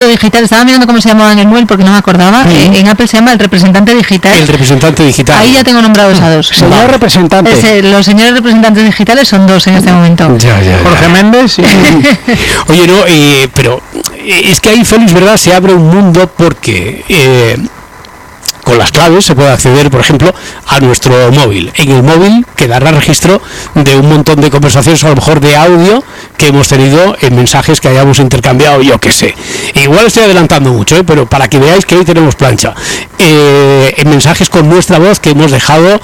digital, estaba mirando cómo se llamaba en el móvil porque no me acordaba. En Apple se llama el representante digital. El representante digital. Ahí ya tengo nombrados a dos. Señor representante. Los señores representantes digitales son dos en este momento. Ya. Jorge Méndez. Oye, no, pero es que ahí, Félix, ¿verdad? Se abre un mundo porque con las claves se puede acceder, por ejemplo, a nuestro móvil. En el móvil quedará registro de un montón de conversaciones, a lo mejor de audio, que hemos tenido en mensajes que hayamos intercambiado, yo qué sé. Igual estoy adelantando mucho, pero para que veáis que hoy tenemos plancha. En mensajes con nuestra voz que hemos dejado...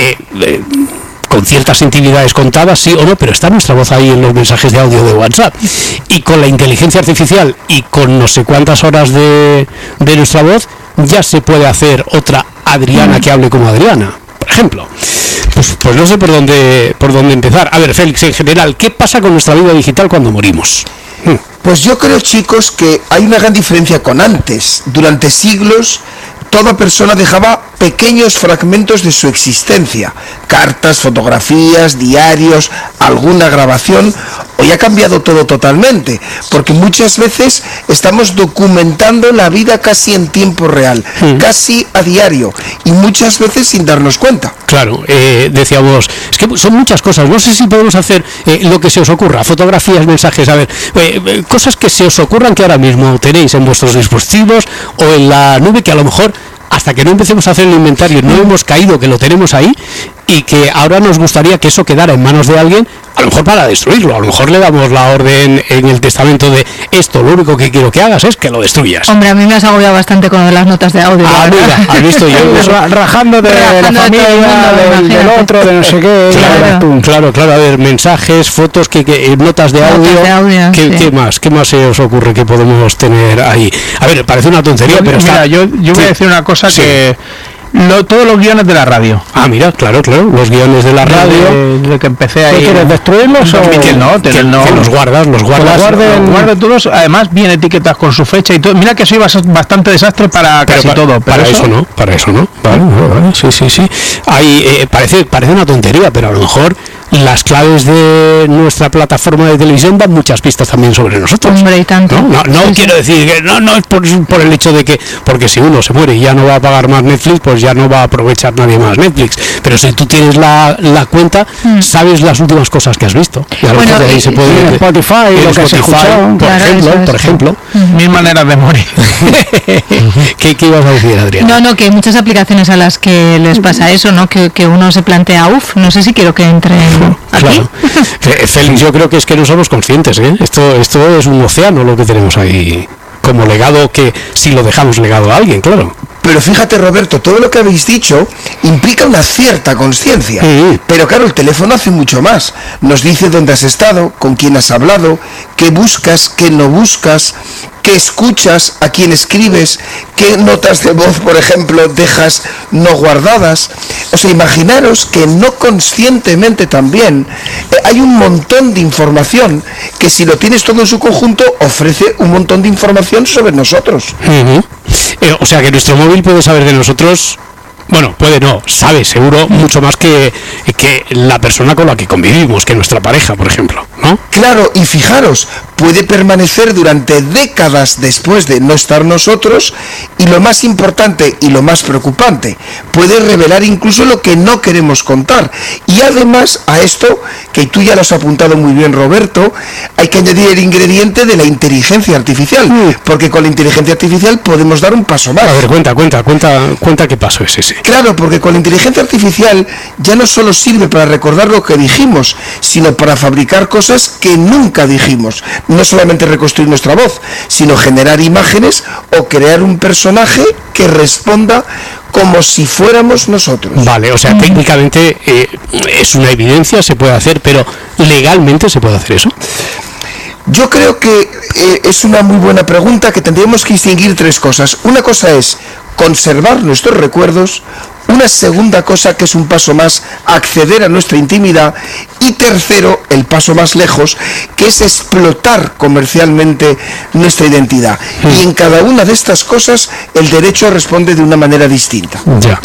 con ciertas intimidades contadas, sí o no, pero está nuestra voz ahí en los mensajes de audio de WhatsApp. Y con la inteligencia artificial y con no sé cuántas horas de nuestra voz, ya se puede hacer otra Adriana que hable como Adriana, por ejemplo. Pues no sé por dónde empezar. A ver, Félix, en general, ¿qué pasa con nuestra vida digital cuando morimos? Pues yo creo, chicos, que hay una gran diferencia con antes. Durante siglos, toda persona dejaba pequeños fragmentos de su existencia, cartas, fotografías, diarios, alguna grabación. Hoy ha cambiado todo totalmente, porque muchas veces estamos documentando la vida casi en tiempo real, casi a diario, y muchas veces sin darnos cuenta. Claro, decíamos, es que son muchas cosas, no sé si podemos hacer lo que se os ocurra, fotografías, mensajes, a ver, cosas que se os ocurran que ahora mismo tenéis en vuestros dispositivos o en la nube, que a lo mejor hasta que no empecemos a hacer el inventario no hemos caído que lo tenemos ahí, y que ahora nos gustaría que eso quedara en manos de alguien, a lo mejor para destruirlo. A lo mejor le damos la orden en el testamento de esto, lo único que quiero que hagas es que lo destruyas. Hombre, a mí me has agobiado bastante con las notas de audio. Mira, has visto yo rajando de la familia, del otro, de no sé qué. Claro, a ver, mensajes, fotos, notas de audio. ¿Qué más se os ocurre que podemos tener ahí? A ver, parece una tontería, pero mira, yo voy a decir una cosa que... todos los guiones de la radio. Mira, claro, los guiones de la radio. Desde que empecé ahí. ¿Quieres destruirlos o que los guardas? Los guardo todos. Además, bien etiquetas con su fecha y todo. Mira que soy bastante desastre para casi todo. Pero para eso no. Vale, sí. Ahí parece una tontería, pero a lo mejor las claves de nuestra plataforma de televisión dan muchas pistas también sobre nosotros. Hombre, y tanto. No quiero decir que no es por el hecho de que, porque si uno se muere y ya no va a pagar más Netflix, pues ya no va a aprovechar nadie más Netflix. Pero si tú tienes la cuenta, sabes las últimas cosas que has visto. Y a lo mejor de ahí se puede... Spotify, lo que has escuchado, por ejemplo. Mil maneras de morir. ¿Qué ibas a decir, Adrián? No, que hay muchas aplicaciones a las que les pasa eso, ¿no? Que uno se plantea, no sé si quiero que entre aquí. Claro. Félix, yo creo que es que no somos conscientes, ¿eh? Esto es un océano lo que tenemos ahí como legado, que si lo dejamos legado a alguien, claro. Pero fíjate, Roberto, todo lo que habéis dicho implica una cierta conciencia. Pero claro, el teléfono hace mucho más. Nos dice dónde has estado, con quién has hablado, qué buscas, qué no buscas, qué escuchas, a quién escribes, qué notas de voz, por ejemplo, dejas no guardadas. O sea, imaginaros que no conscientemente también hay un montón de información que, si lo tienes todo en su conjunto, ofrece un montón de información sobre nosotros. O sea que nuestro móvil puede saber de nosotros, bueno, puede no, sabe seguro mucho más que la persona con la que convivimos, que nuestra pareja, por ejemplo, ¿no? Claro, y fijaros, puede permanecer durante décadas después de no estar nosotros, y lo más importante y lo más preocupante, puede revelar incluso lo que no queremos contar. Y además a esto, que tú ya lo has apuntado muy bien, Roberto, hay que añadir el ingrediente de la inteligencia artificial, porque con la inteligencia artificial podemos dar un paso más. A ver, cuenta qué paso es ese. Claro, porque con la inteligencia artificial ya no solo sirve para recordar lo que dijimos, sino para fabricar cosas que nunca dijimos. No solamente reconstruir nuestra voz, sino generar imágenes o crear un personaje que responda como si fuéramos nosotros. Vale, o sea, técnicamente es una evidencia, se puede hacer, pero ¿legalmente se puede hacer eso? Yo creo que es una muy buena pregunta, que tendríamos que distinguir tres cosas. Una cosa es conservar nuestros recuerdos, una segunda cosa, que es un paso más, acceder a nuestra intimidad, y tercero, el paso más lejos, que es explotar comercialmente nuestra identidad. Y en cada una de estas cosas el derecho responde de una manera distinta. Ya.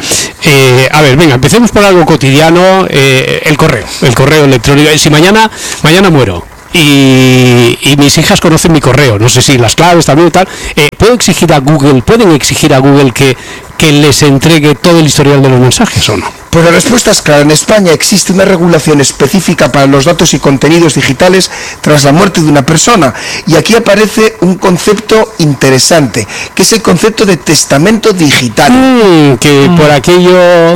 A ver, venga, empecemos por algo cotidiano, el correo electrónico. Si mañana muero y mis hijas conocen mi correo, no sé si las claves también y tal. ¿Pueden exigir a Google que les entregue todo el historial de los mensajes o no? Pues la respuesta es clara. En España existe una regulación específica para los datos y contenidos digitales tras la muerte de una persona, y aquí aparece un concepto interesante, que es el concepto de testamento digital. Que por aquello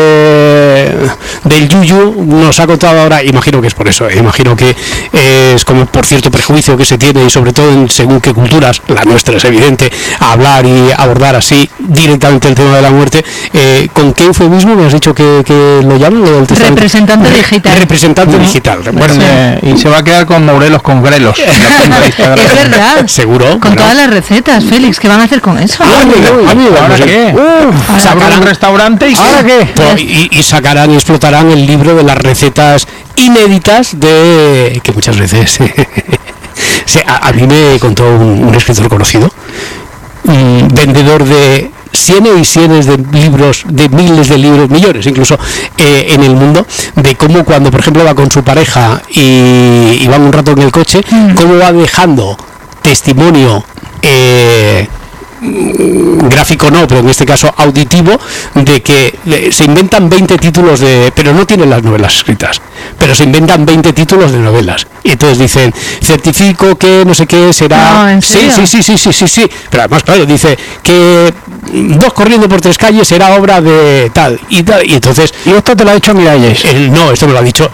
del yuyu nos ha contado ahora, imagino que es por eso, imagino que es como por cierto prejuicio que se tiene, y sobre todo en según qué culturas, la nuestra es evidente, a hablar y abordar así directamente el tema de la muerte. ¿Con qué eufemismo me has dicho que lo llaman? Lo del representante digital. Representante digital. Bueno, y se va a quedar con Morelos con grelos. Es verdad. Seguro. Con todas las recetas, Félix, ¿qué van a hacer con eso? ¿Ahora qué? Sacarán un restaurante y ¿ahora qué? Y sacarán y explotarán el libro de las recetas inéditas que muchas veces a mí me contó un escritor conocido, un vendedor de cienes y cienes de libros, de miles de libros, millones incluso, en el mundo, de cómo cuando por ejemplo va con su pareja y van un rato en el coche, cómo va dejando testimonio gráfico no, pero en este caso auditivo, de que se inventan 20 títulos pero no tienen las novelas escritas, pero se inventan 20 títulos de novelas, y entonces dicen, certifico que no sé qué será. No, ¿en serio? Sí, pero además claro, dice que 2 corriendo por 3 calles será obra de tal, y entonces... ¿Y esto te lo ha dicho Miralles? No, esto me lo ha dicho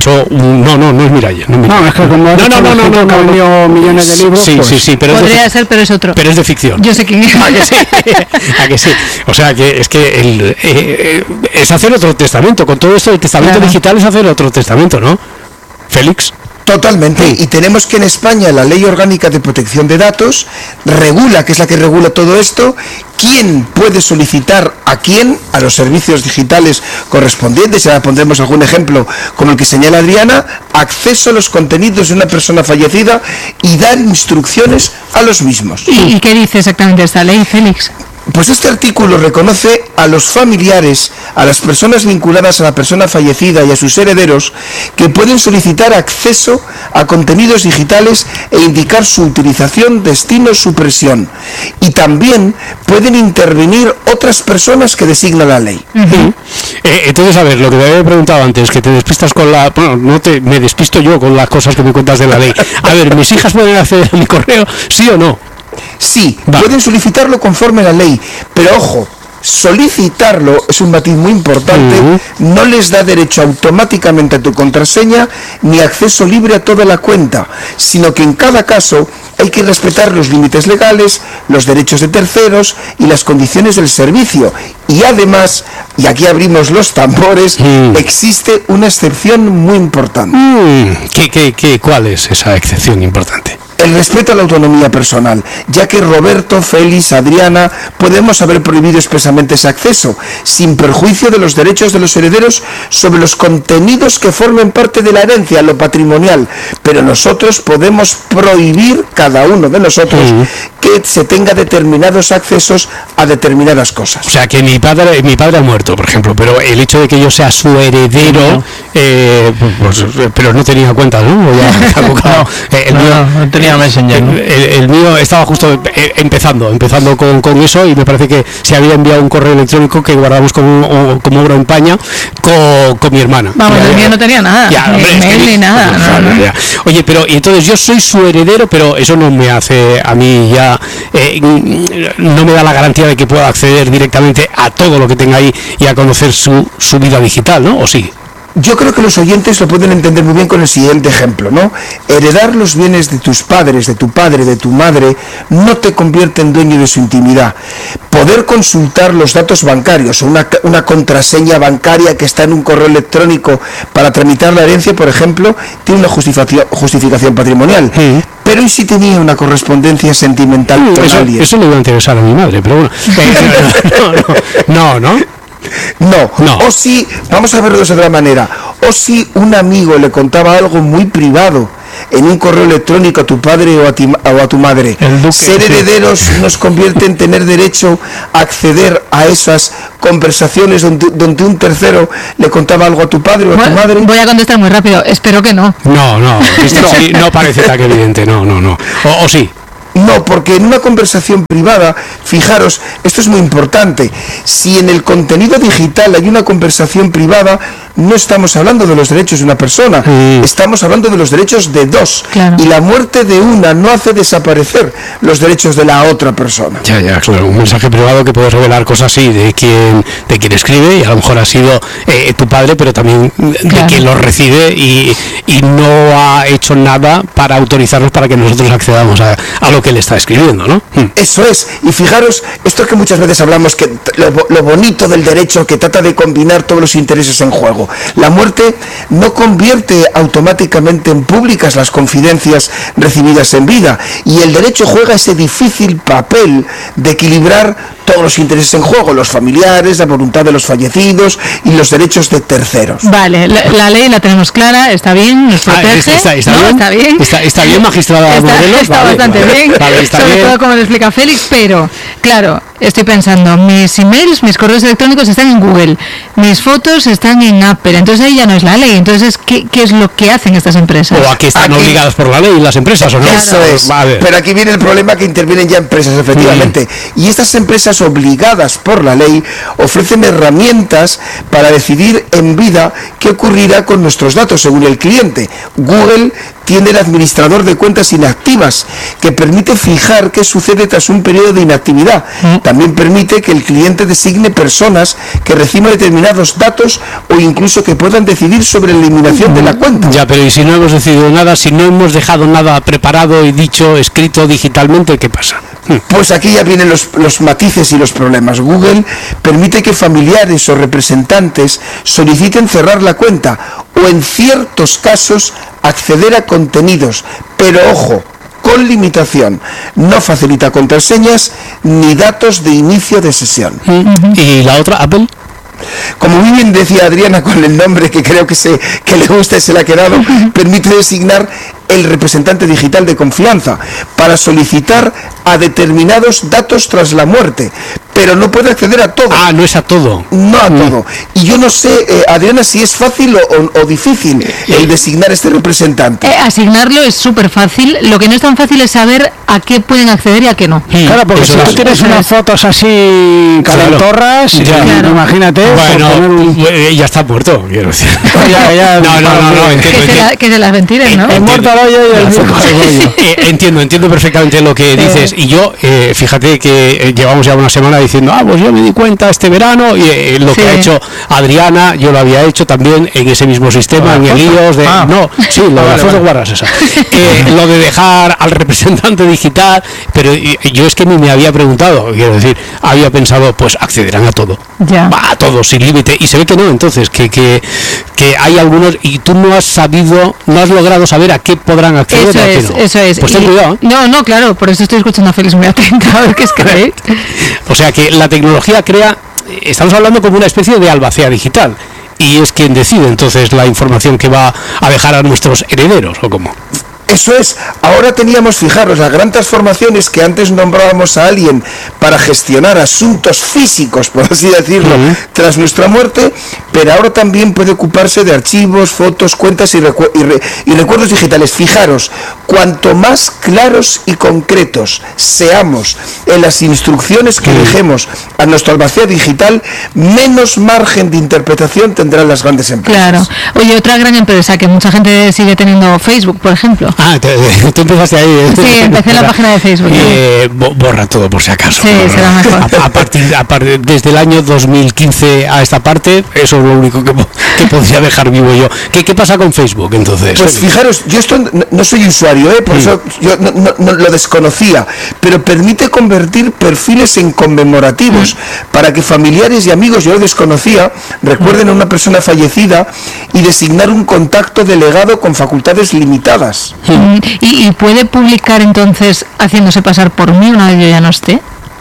no es Miralles. No, es que como no, millones de libros, sí, pero podría ser, pero es otro. Pero es de ficción. Yo sé quién es. ¿A que sí? O sea, que es que es hacer otro testamento. Con todo esto del testamento digital es hacer otro testamento, ¿no? Félix. Totalmente, y tenemos que en España la Ley Orgánica de Protección de Datos regula, que es la que regula todo esto, quién puede solicitar a quién, a los servicios digitales correspondientes, y ahora pondremos algún ejemplo como el que señala Adriana, acceso a los contenidos de una persona fallecida y dar instrucciones a los mismos. ¿Y qué dice exactamente esta ley, Félix? Pues este artículo reconoce a los familiares, a las personas vinculadas a la persona fallecida y a sus herederos, que pueden solicitar acceso a contenidos digitales e indicar su utilización, destino, supresión. Y también pueden intervenir otras personas que designa la ley. Entonces, a ver, lo que te había preguntado antes, que te despistas con la... Bueno, me despisto yo con las cosas que me cuentas de la ley. A ver, ¿mis hijas pueden acceder a mi correo, sí o no? Sí, pueden solicitarlo conforme a la ley, pero ojo, solicitarlo es un matiz muy importante, no les da derecho automáticamente a tu contraseña ni acceso libre a toda la cuenta, sino que en cada caso hay que respetar los límites legales, los derechos de terceros y las condiciones del servicio. Y además, y aquí abrimos los tambores, existe una excepción muy importante. ¿Cuál es esa excepción importante? El respeto a la autonomía personal, ya que Roberto, Félix, Adriana, podemos haber prohibido expresamente ese acceso, sin perjuicio de los derechos de los herederos sobre los contenidos que formen parte de la herencia, lo patrimonial, pero nosotros podemos prohibir, cada uno de nosotros, que se tenga determinados accesos a determinadas cosas. O sea, que mi padre ha muerto, por ejemplo, pero el hecho de que yo sea su heredero, pero no tenía cuenta, ¿no? No tenía Messenger, ¿no? El mío estaba justo empezando con eso, y me parece que se había enviado un correo electrónico que guardamos como obra en paña con mi hermana. Vamos, el mío no tenía nada, ni mail ni nada. Oye, pero y entonces yo soy su heredero, pero eso no me hace a mí ya, no me da la garantía de que pueda acceder directamente a todo lo que tenga ahí y a conocer su vida digital, ¿no? ¿O sí? Yo creo que los oyentes lo pueden entender muy bien con el siguiente ejemplo, ¿no? Heredar los bienes de tus padres, de tu padre, de tu madre, no te convierte en dueño de su intimidad. Poder consultar los datos bancarios o una contraseña bancaria que está en un correo electrónico para tramitar la herencia, por ejemplo, tiene una justificación patrimonial. Pero ¿y si tenía una correspondencia sentimental con alguien? Eso le iba a interesar a mi madre, pero bueno. No. O si, vamos a verlo de otra manera, o si un amigo le contaba algo muy privado en un correo electrónico a tu padre o a tu madre. Ser herederos nos convierte en tener derecho a acceder a esas conversaciones donde un tercero le contaba algo a tu padre o a tu madre. Voy a contestar muy rápido, espero que no. No parece tan evidente, no. O sí. No, porque en una conversación privada, fijaros, esto es muy importante, si en el contenido digital hay una conversación privada, no estamos hablando de los derechos de una persona, estamos hablando de los derechos de dos. Claro. Y la muerte de una no hace desaparecer los derechos de la otra persona. Ya, claro, un mensaje privado que puede revelar cosas así de quien escribe, y a lo mejor ha sido tu padre, pero también de quien lo recibe y no ha hecho nada para autorizarnos para que nosotros accedamos a lo que le está escribiendo, ¿no? Eso es, y fijaros, esto que muchas veces hablamos, que lo bonito del derecho, que trata de combinar todos los intereses en juego. La muerte no convierte automáticamente en públicas las confidencias recibidas en vida, y el derecho juega ese difícil papel de equilibrar todos los intereses en juego, los familiares, la voluntad de los fallecidos y los derechos de terceros. Vale, la ley la tenemos clara, está bien, nos protege. Está bien, está bien, magistrada Morelos. Está bastante bien, sobre todo como lo explica Félix, pero claro, estoy pensando, mis emails, mis correos electrónicos están en Google, mis fotos están en Apple, entonces ahí ya no es la ley. Entonces, ¿qué es lo que hacen estas empresas? ¿O a qué están obligadas por la ley las empresas o no? Eso es, pero aquí viene el problema, que intervienen ya empresas, efectivamente, y estas empresas obligadas por la ley ofrecen herramientas para decidir en vida qué ocurrirá con nuestros datos según el cliente. Google tiene el administrador de cuentas inactivas, que permite fijar qué sucede tras un periodo de inactividad. También permite que el cliente designe personas que reciban determinados datos o incluso que puedan decidir sobre la eliminación de la cuenta. Ya, pero ¿y si no hemos decidido nada, si no hemos dejado nada preparado y dicho, escrito digitalmente, qué pasa? Pues aquí ya vienen los matices y los problemas. Google permite que familiares o representantes soliciten cerrar la cuenta o, en ciertos casos, acceder a contenidos, pero ojo, con limitación. No facilita contraseñas ni datos de inicio de sesión. ¿Y la otra, Apple? Como muy bien decía Adriana, con el nombre que creo que le gusta y se le ha quedado, permite designar el representante digital de confianza para solicitar a determinados datos tras la muerte, pero no puede acceder a todo. No es a todo. No a todo. Y yo no sé, Adriana, si es fácil o difícil el designar este representante. Asignarlo es súper fácil, lo que no es tan fácil es saber a qué pueden acceder y a qué no. Claro, porque si tú tienes unas fotos así calentorras, imagínate. Bueno, ya está muerto, quiero decir. No, entiendo. Que se las ventilen, ¿no? Muerto al hoyo y el entiendo perfectamente lo que dices. Y yo, fíjate que llevamos ya una semana diciendo, pues yo me di cuenta este verano, y lo que ha hecho Adriana, yo lo había hecho también en ese mismo sistema, en el iOS de... lo de las fotos guardas esa. Lo de dejar al representante digital, pero yo es que ni me había preguntado, quiero decir, había pensado, pues accederán a todo. Ya. A todo, sin límite. Y se ve que no, entonces, que hay algunos, y tú no has logrado saber a qué podrán acceder. Eso es. Pues ten cuidado. No, claro, por eso estoy escuchando a Félix muy atenta, a ver qué escribe. O sea que la tecnología estamos hablando como una especie de albacea digital, y es quien decide entonces la información que va a dejar a nuestros herederos, ¿o cómo? Eso es, ahora teníamos, fijaros, las grandes transformaciones que antes nombrábamos a alguien para gestionar asuntos físicos, por así decirlo, tras nuestra muerte, pero ahora también puede ocuparse de archivos, fotos, cuentas y recuerdos digitales. Fijaros, cuanto más claros y concretos seamos en las instrucciones que dejemos a nuestro albacea digital, menos margen de interpretación tendrán las grandes empresas. Claro. Oye, otra gran empresa que mucha gente sigue teniendo, Facebook, por ejemplo. Tú empezaste ahí. Sí, empecé en la página de Facebook. Borra todo por si acaso. Sí, será mejor. A partir desde el año 2015 a esta parte, eso es lo único que podría dejar vivo yo. ¿Qué pasa con Facebook entonces? Pues fijaros, yo esto no soy usuario, por eso yo no lo desconocía, pero permite convertir perfiles en conmemorativos para que familiares y amigos, yo lo desconocía, recuerden a una persona fallecida y designar un contacto delegado con facultades limitadas. ¿Y puede publicar entonces haciéndose pasar por mí una vez yo ya no esté?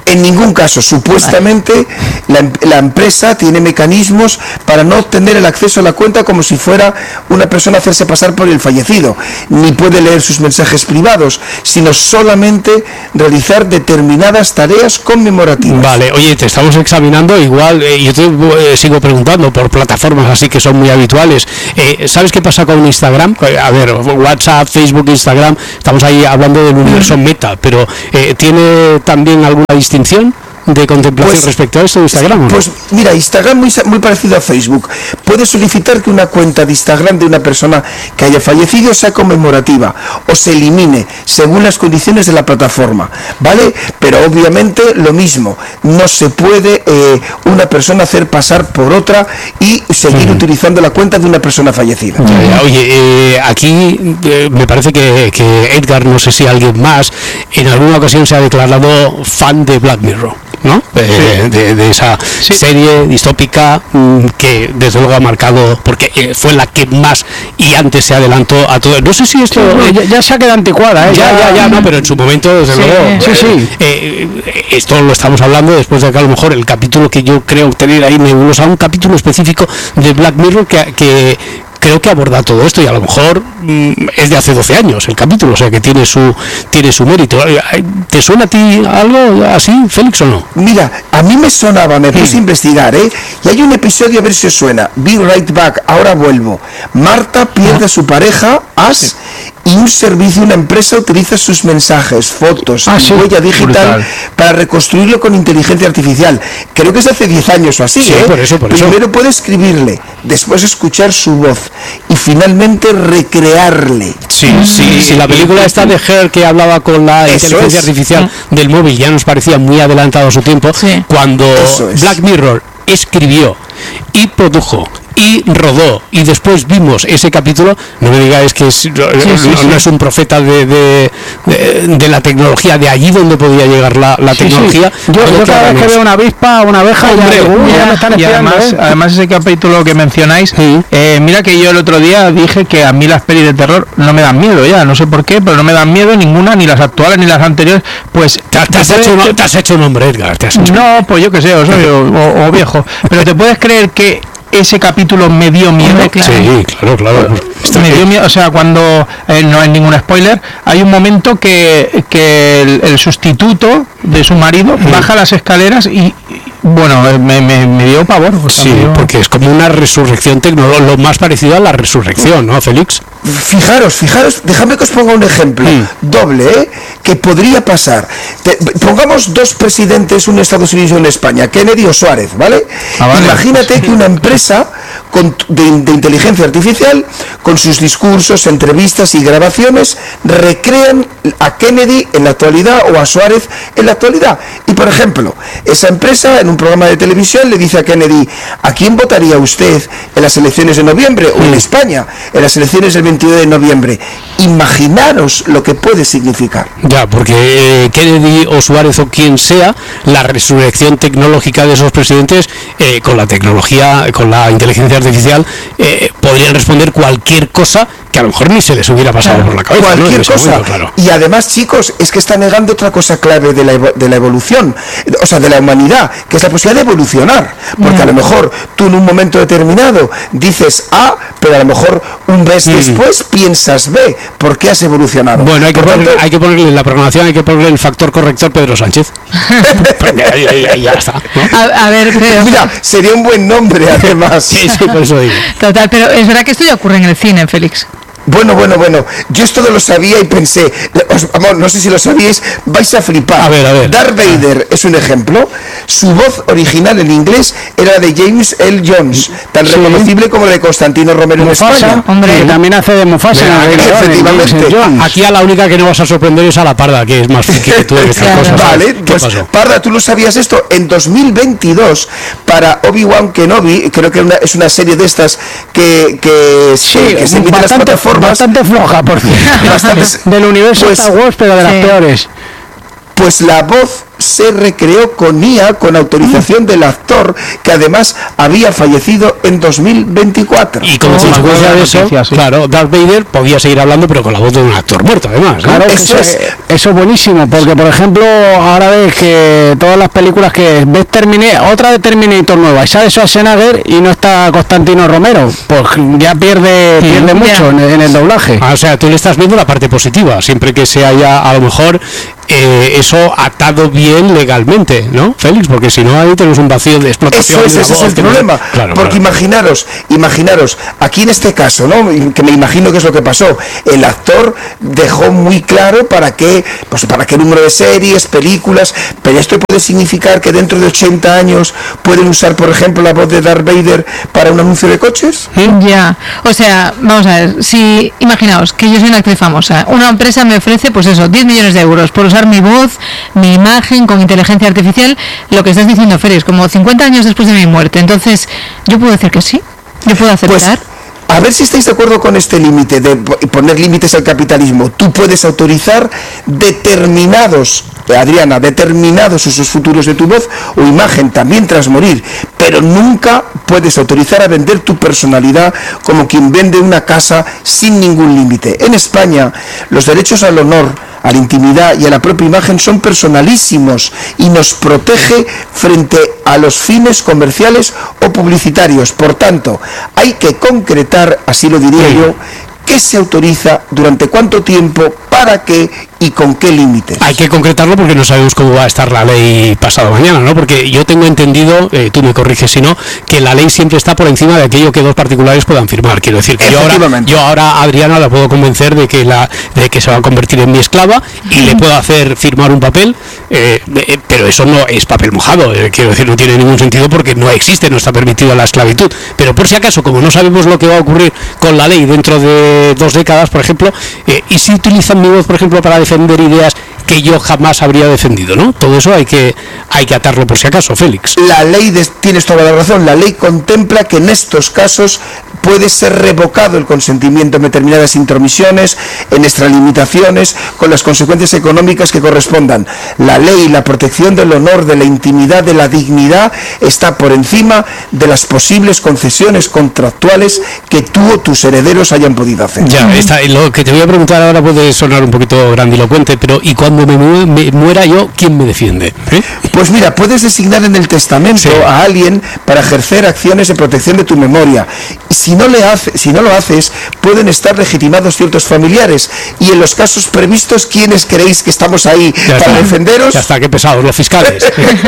En ningún caso. Supuestamente la empresa tiene mecanismos para no obtener el acceso a la cuenta como si fuera una persona a hacerse pasar por el fallecido, ni puede leer sus mensajes privados, sino solamente realizar determinadas tareas conmemorativas. Vale, oye, te estamos examinando, igual yo te sigo preguntando por plataformas así que son muy habituales. ¿Sabes qué pasa con Instagram? A ver, WhatsApp, Facebook, Instagram, estamos ahí hablando del universo meta, pero ¿tiene también alguna distinción de contemplación respecto a esto de Instagram? Pues mira, Instagram muy parecido a Facebook. Puedes solicitar que una cuenta de Instagram de una persona que haya fallecido sea conmemorativa o se elimine según las condiciones de la plataforma, ¿vale? Pero obviamente lo mismo, no se puede una persona hacer pasar por otra y seguir utilizando la cuenta de una persona fallecida. Oye, aquí me parece que Edgar, no sé si alguien más, en alguna ocasión se ha declarado fan de Black Mirror, ¿no? De esa serie distópica que desde luego ha marcado, porque fue la que más y antes se adelantó a todo. No sé si esto ya se ha quedado anticuada, ya no, pero en su momento desde luego esto lo estamos hablando después de que a lo mejor el capítulo que yo creo tener ahí nebulosa, un capítulo específico de Black Mirror que creo que aborda todo esto, y a lo mejor es de hace 12 años el capítulo, o sea que tiene su mérito. ¿Te suena a ti algo así, Félix, o no? Mira, a mí me sonaba, me puse a investigar, y hay un episodio, a ver si os suena, Be Right Back, ahora vuelvo. Marta pierde a su pareja, Ash, y un servicio, una empresa utiliza sus mensajes, fotos, huella digital para reconstruirlo con inteligencia artificial. Creo que es hace 10 años o así, por eso. Primero puede escribirle, después escuchar su voz y finalmente recrearle. Sí, la película esta de Her que hablaba con la inteligencia artificial del móvil ya nos parecía muy adelantado a su tiempo, cuando Black Mirror escribió y produjo y rodó y después vimos ese capítulo, no me digáis que no es un profeta de la tecnología, de allí donde podía llegar la tecnología. Yo cada vez que veo una avispa, una abeja, ya me están esperando. Y además ese capítulo que mencionáis, mira que yo el otro día dije que a mí las pelis de terror no me dan miedo ya, no sé por qué, pero no me dan miedo ninguna, ni las actuales ni las anteriores. Pues te has hecho un hombre, Edgar. No, pues yo que sé, o viejo, pero te puedes creer que ese capítulo me dio miedo. Sí, claro. Me dio miedo, o sea, cuando no hay ningún spoiler, hay un momento que el sustituto de su marido baja las escaleras y bueno, me dio pavor. Porque es como una resurrección tecnológica, lo más parecido a la resurrección, ¿no, Félix? Fijaros, dejadme que os ponga un ejemplo doble, que podría pasar. Pongamos dos presidentes, uno en Estados Unidos y uno en España, Kennedy o Suárez, ¿vale? Imagínate que una empresa de inteligencia artificial, con sus discursos, entrevistas y grabaciones, recrean a Kennedy en la actualidad o a Suárez en la actualidad. Y por ejemplo, esa empresa en un programa de televisión le dice a Kennedy: ¿a quién votaría usted en las elecciones de noviembre? O en España, en las elecciones del 22 de noviembre. Imaginaros lo que puede significar. Ya, porque Kennedy o Suárez o quien sea, la resurrección tecnológica de esos presidentes, con la tecnología, con la inteligencia artificial, podrían responder cualquier cosa que a lo mejor ni se les hubiera pasado por la cabeza. Cualquier cosa. Momento, claro. Y además, chicos, es que está negando otra cosa clave de la evolución, o sea, de la humanidad, que es la posibilidad de evolucionar. Porque a lo mejor tú en un momento determinado dices A, pero a lo mejor un mes después piensas B. ¿Por qué has evolucionado? Bueno, hay que ponerle en la programación, hay que ponerle el factor corrector Pedro Sánchez. Ya está, ¿no? A ver, pero... Mira, sería un buen nombre, además. Sí, por eso digo. Total, pero es verdad que esto ya ocurre en el cine, Félix. Bueno, yo esto no lo sabía y pensé, no sé si lo sabíais, vais a flipar. A ver. Darth Vader es un ejemplo. Su voz original en inglés era de James L. Jones, tan reconocible como la de Constantino Romero en España. Hombre, también hace de Mufasa. Efectivamente. Aquí a la única que no vas a sorprender es a la Parda, que es más friki que tú de estas cosas. Vale, pues Parda, ¿tú lo sabías esto? En 2022, para Obi-Wan Kenobi, creo que es una serie de estas que se emite en las plataformas. Bastante floja, por cierto. Del universo Star Wars, pero de las peores. Pues la voz se recreó con IA, con autorización del actor, que además había fallecido en 2024. Y como consecuencia de eso, claro, Darth Vader podía seguir hablando, pero con la voz de un actor muerto, además. Claro, eso es buenísimo, porque por ejemplo, ahora ves que todas las películas que ves otra de Terminator nueva, y sale Schwarzenegger y no está Constantino Romero, pues ya pierde mucho en el doblaje. O sea, tú le estás viendo la parte positiva, siempre que se haya a lo mejor eso atado bien legalmente, ¿no, Félix? Porque si no, ahí tenemos un vacío de explotación. Ese es el problema. Claro, porque imaginaros, aquí en este caso, ¿no? Que me imagino que es lo que pasó. El actor dejó muy claro para qué número de series, películas, pero esto puede significar que dentro de 80 años pueden usar, por ejemplo, la voz de Darth Vader para un anuncio de coches. Ya, o sea, vamos a ver, si imaginaos que yo soy una actriz famosa, una empresa me ofrece, pues eso, 10 millones de euros por usar mi voz, mi imagen con inteligencia artificial, lo que estás diciendo, Félix, como 50 años después de mi muerte. Entonces, yo puedo decir que sí, yo puedo aceptar. Pues, a ver si estáis de acuerdo con este límite de poner límites al capitalismo. Tú puedes autorizar determinados usos futuros de tu voz o imagen también tras morir, pero nunca puedes autorizar a vender tu personalidad como quien vende una casa sin ningún límite. En España, los derechos al honor, a la intimidad y a la propia imagen son personalísimos y nos protege frente a los fines comerciales o publicitarios. Por tanto, hay que concretar, así lo diría yo, qué se autoriza, durante cuánto tiempo, para qué y con qué límites. Hay que concretarlo porque no sabemos cómo va a estar la ley pasado mañana, ¿no? Porque yo tengo entendido, tú me corriges si no, que la ley siempre está por encima de aquello que dos particulares puedan firmar. Quiero decir que yo ahora a Adriana la puedo convencer de que se va a convertir en mi esclava y le puedo hacer firmar un papel, pero eso no es papel mojado. Quiero decir, no tiene ningún sentido porque no existe, no está permitida la esclavitud. Pero por si acaso, como no sabemos lo que va a ocurrir con la ley dentro de 2 décadas, por ejemplo, y si utilizan mi voz, por ejemplo, para defender ideas que yo jamás habría defendido, ¿no? Todo eso hay que atarlo por si acaso, Félix. La ley, tienes toda la razón, la ley contempla que en estos casos puede ser revocado el consentimiento en determinadas intromisiones, en extralimitaciones, con las consecuencias económicas que correspondan. La ley, la protección del honor, de la intimidad, de la dignidad, está por encima de las posibles concesiones contractuales que tú o tus herederos hayan podido hacer. Ya, lo que te voy a preguntar ahora puede sonar un poquito grandilocuente, pero ¿y cuando me muera yo, quién me defiende? Pues mira, puedes designar en el testamento a alguien para ejercer acciones de protección de tu memoria. Si no lo haces, pueden estar legitimados ciertos familiares, y en los casos previstos, ¿quiénes creéis que estamos ahí para defenderos? Ya está, qué pesados, los fiscales.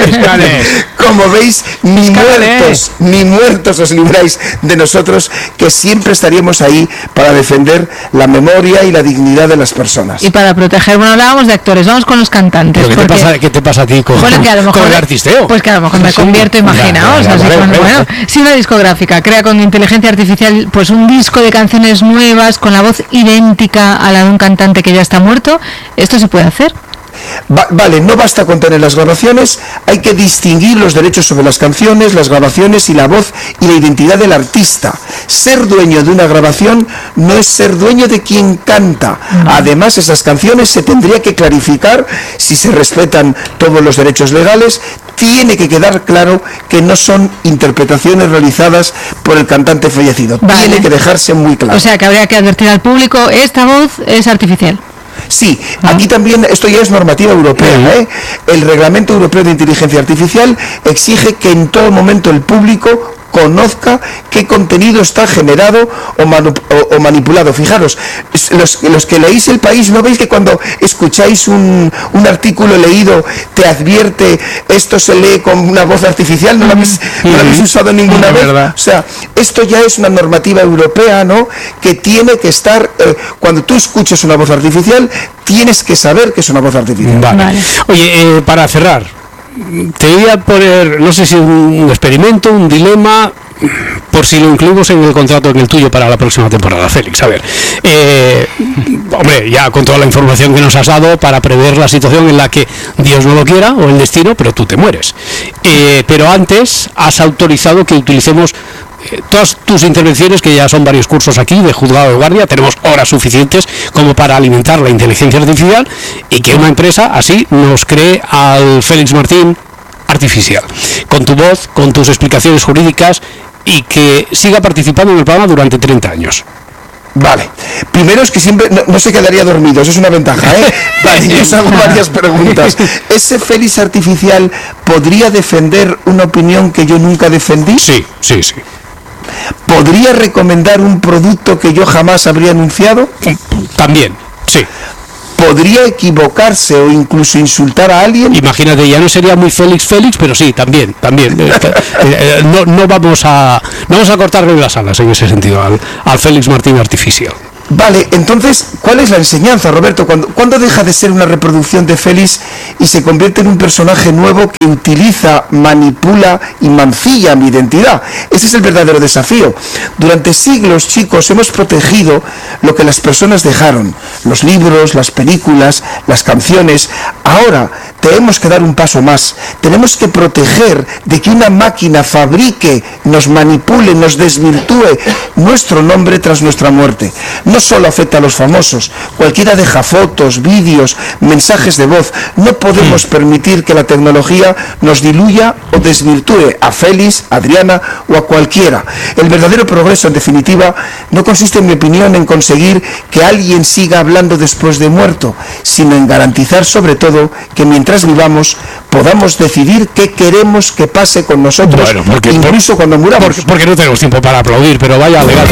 Como veis, ni muertos os libráis de nosotros, que siempre estaríamos ahí para defender la memoria y la dignidad de las personas. Y para proteger, bueno, hablábamos de actores, vamos con los cantantes. ¿Qué te pasa a ti con el artisteo? Pues que a lo mejor me convierto, imaginaos. Si una discográfica crea con inteligencia artificial pues un disco de canciones nuevas con la voz idéntica a la de un cantante que ya está muerto, ¿esto se puede hacer? Vale, no basta con tener las grabaciones, hay que distinguir los derechos sobre las canciones, las grabaciones y la voz y la identidad del artista. Ser dueño de una grabación no es ser dueño de quien canta. Además, esas canciones se tendría que clarificar si se respetan todos los derechos legales. Tiene que quedar claro que no son interpretaciones realizadas por el cantante fallecido. Vale. Tiene que dejarse muy claro. O sea, que habría que advertir al público, esta voz es artificial. Sí, aquí también, esto ya es normativa europea, El Reglamento Europeo de Inteligencia Artificial exige que en todo momento el público conozca qué contenido está generado o manipulado. Fijaros, los que leéis El País, ¿no veis que cuando escucháis un artículo leído te advierte esto se lee con una voz artificial? No lo habéis usado ninguna vez. ¿Verdad? O sea, esto ya es una normativa europea, ¿no? Que tiene que estar, cuando tú escuches una voz artificial, tienes que saber que es una voz artificial. Vale. Oye, para cerrar, te voy a poner, no sé si un experimento, un dilema, por si lo incluimos en el contrato, en el tuyo, para la próxima temporada, Félix. A ver, hombre, ya con toda la información que nos has dado para prever la situación en la que Dios no lo quiera, o el destino, pero tú te mueres. Pero antes has autorizado que utilicemos todas tus intervenciones, que ya son varios cursos aquí de juzgado de guardia, tenemos horas suficientes como para alimentar la inteligencia artificial y que una empresa así nos cree al Félix Martín artificial, con tu voz, con tus explicaciones jurídicas, y que siga participando en el programa durante 30 años. Vale, primero es que siempre no se quedaría dormido, eso es una ventaja, ¿eh? Vale, yo os hago varias preguntas. ¿Ese Félix artificial podría defender una opinión que yo nunca defendí? Sí. ¿Podría recomendar un producto que yo jamás habría anunciado? También, sí. ¿Podría equivocarse o incluso insultar a alguien? Imagínate, ya no sería muy Félix, pero sí, también. No vamos a cortarle las alas en ese sentido al Félix Martín artificial. Vale, entonces, ¿cuál es la enseñanza, Roberto? ¿Cuándo deja de ser una reproducción de Félix y se convierte en un personaje nuevo que utiliza, manipula y mancilla mi identidad? Ese es el verdadero desafío. Durante siglos, chicos, hemos protegido lo que las personas dejaron, los libros, las películas, las canciones. Ahora tenemos que dar un paso más. Tenemos que proteger de que una máquina fabrique, nos manipule, nos desvirtúe nuestro nombre tras nuestra muerte. No solo afecta a los famosos, cualquiera deja fotos, vídeos, mensajes de voz. No podemos permitir que la tecnología nos diluya o desvirtúe a Félix, a Adriana o a cualquiera. El verdadero progreso, en definitiva, no consiste, en mi opinión, en conseguir que alguien siga hablando después de muerto, sino en garantizar, sobre todo, que mientras vivamos podamos decidir qué queremos que pase con nosotros, incluso cuando muramos. Porque no tenemos tiempo para aplaudir, pero vaya alegato.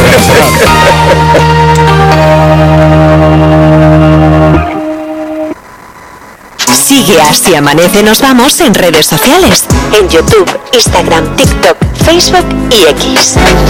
Sigue Así Amanece Nos Vamos en redes sociales, en YouTube, Instagram, TikTok, Facebook y X.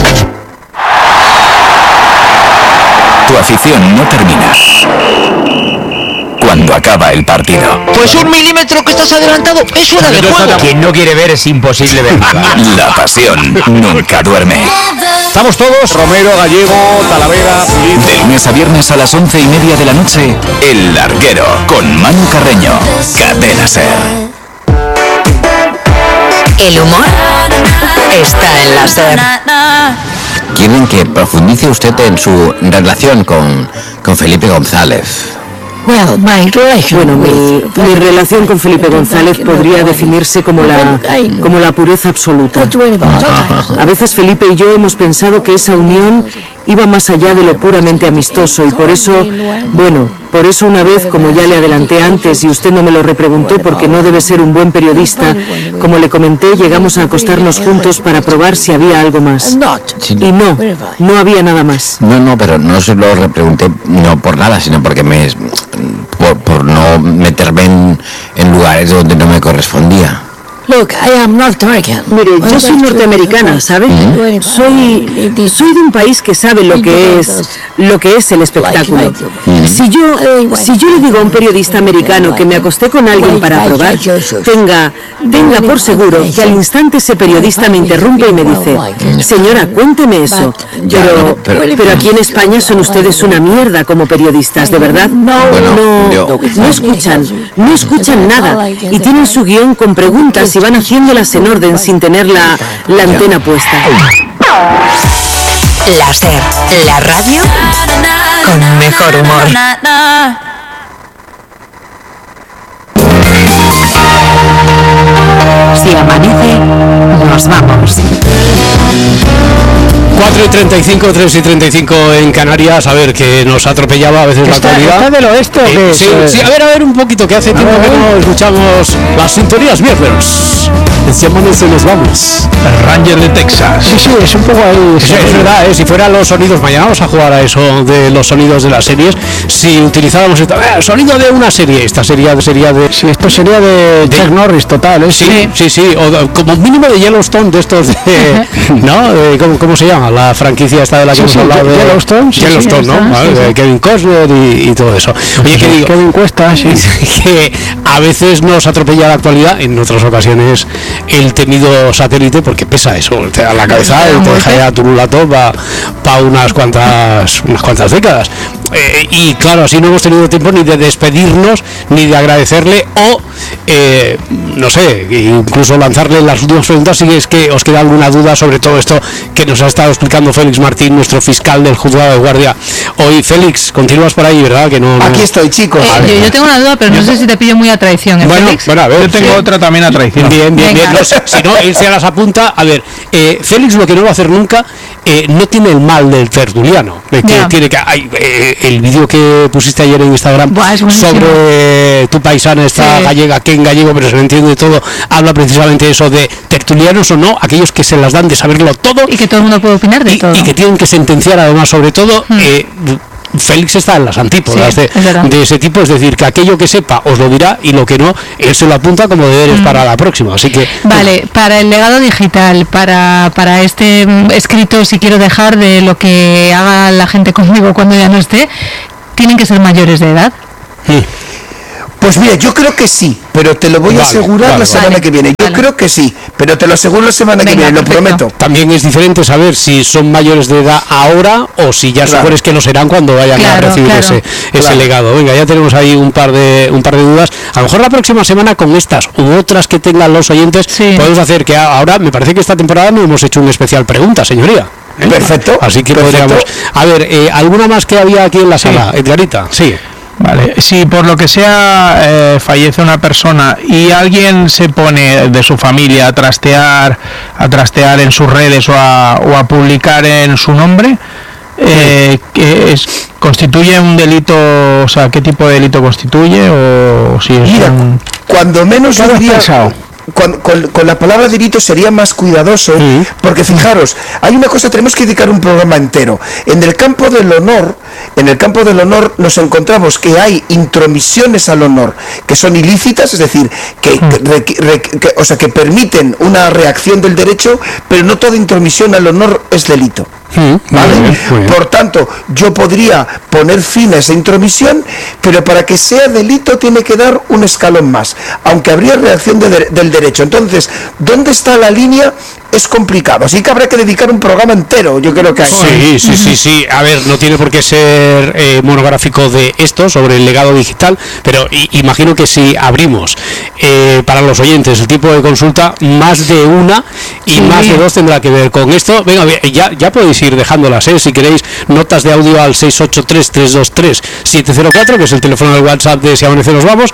Tu afición no termina cuando acaba el partido. Pues 1 milímetro que estás adelantado es fuera de juego. Quien no quiere ver es imposible ver. La pasión nunca duerme. Estamos todos, Romero, Gallego, Talavera, Pulido. De lunes a viernes a las 11:30 de la noche, El Larguero, con Manu Carreño. Cadena Ser. El humor está en la Ser. Quieren que profundice usted en su relación con Felipe González. Bueno, mi relación con Felipe González podría definirse como la pureza absoluta. A veces Felipe y yo hemos pensado que esa unión iba más allá de lo puramente amistoso y por eso una vez, como ya le adelanté antes y usted no me lo repreguntó porque no debe ser un buen periodista, como le comenté, llegamos a acostarnos juntos para probar si había algo más. Y no había nada más. No, pero no se lo repregunté no por nada, sino porque por no meterme en lugares donde no me correspondía. Mire, yo soy norteamericana, ¿sabe? Soy de un país que sabe lo que es el espectáculo. Si yo le digo a un periodista americano que me acosté con alguien para probar, tenga por seguro que al instante ese periodista me interrumpe y me dice: señora, cuénteme eso. Pero aquí en España son ustedes una mierda como periodistas, ¿de verdad? No escuchan nada y tienen su guión con preguntas y van haciéndolas en orden sin tener la antena puesta. La Ser, la radio con mejor humor. Si amanece, nos vamos. 4:35, 3:35 en Canarias. A ver, que nos atropellaba a veces la actualidad. ¿Está del oeste? Sí, a ver un poquito, que hace tiempo que no escuchamos las sintonías viernes. Si amanece nos vamos. El Ranger de Texas. Sí, es un poco ahí. Es verdad, si fueran los sonidos, mañana vamos a jugar a eso de los sonidos de las series. Si utilizáramos el sonido de una serie, esta sería de... Sí, esto sería de Chuck Norris, total, ¿eh? Sí, o como mínimo de Yellowstone, de estos de... ¿no? ¿Cómo se llama? La franquicia esta de la que hemos hablado de... Yellowstone, ¿no? De Kevin Costner y todo eso. Oye, que digo... Kevin Cuesta, sí. Que a veces nos atropella la actualidad, en otras ocasiones el temido satélite, porque pesa eso, te da la cabeza y te deja ya turulato para unas cuantas décadas. Y claro, así no hemos tenido tiempo ni de despedirnos, ni de agradecerle o no sé, incluso lanzarle las últimas preguntas si es que os queda alguna duda sobre todo esto que nos ha estado explicando Félix Martín, nuestro fiscal del juzgado de guardia. Hoy, Félix, continúas por ahí, ¿verdad? Que no. Aquí estoy, chicos. Yo tengo una duda, pero no sé si te pillo muy a traición, Félix. Bueno, a ver, yo tengo otra también a traición. Bien. No, si no, él se las apunta. A ver, Félix lo que no va a hacer nunca, no tiene el mal del tertuliano. Tiene que el vídeo que pusiste ayer en Instagram sobre tu paisana esta gallega, que en gallego, pero se le entiende todo, habla precisamente de eso de tertulianos o no, aquellos que se las dan de saberlo todo. Y que todo el mundo puede opinar de todo. Y que tienen que sentenciar además sobre todo. Félix está en las antípodas de ese tipo, es decir, que aquello que sepa os lo dirá y lo que no, él se lo apunta como deberes para la próxima, así que... Vale, para el legado digital, para este escrito, si quiero dejar de lo que haga la gente conmigo cuando ya no esté, ¿tienen que ser mayores de edad? Pues mira, yo creo que sí, pero te lo voy a asegurar la semana que viene. Yo creo que sí, pero te lo aseguro la semana que viene, lo prometo. También es diferente saber si son mayores de edad ahora o si ya supones que lo serán cuando vayan a recibir ese legado. Venga, ya tenemos ahí un par de dudas. A lo mejor la próxima semana con estas u otras que tengan los oyentes podemos hacer que ahora, me parece que esta temporada no hemos hecho un especial pregunta, señoría. Perfecto. Así que podríamos... A ver, ¿alguna más que había aquí en la sala? Edgarita, sí. Vale, si por lo que sea fallece una persona y alguien se pone de su familia a trastear en sus redes o a publicar en su nombre, ¿constituye un delito? O sea, ¿qué tipo de delito constituye? O si es cuando menos yo diría... Con la palabra delito sería más cuidadoso, porque fijaros, hay una cosa, tenemos que dedicar un programa entero. En el campo del honor nos encontramos que hay intromisiones al honor que son ilícitas, es decir, que permiten una reacción del derecho, pero no toda intromisión al honor es delito. ¿Vale? Por tanto, yo podría poner fin a esa intromisión, pero para que sea delito tiene que dar un escalón más, aunque habría reacción del derecho. Entonces, ¿dónde está la línea? Es complicado, así que habrá que dedicar un programa entero, yo creo que hay. Sí. A ver, no tiene por qué ser monográfico de esto, sobre el legado digital, pero imagino que si abrimos para los oyentes el tipo de consulta, más de una y más de dos tendrá que ver con esto. Venga, ya podéis ir dejándolas, si queréis, notas de audio al 683-323-704, que es el teléfono del WhatsApp de Si Amanece Nos Vamos,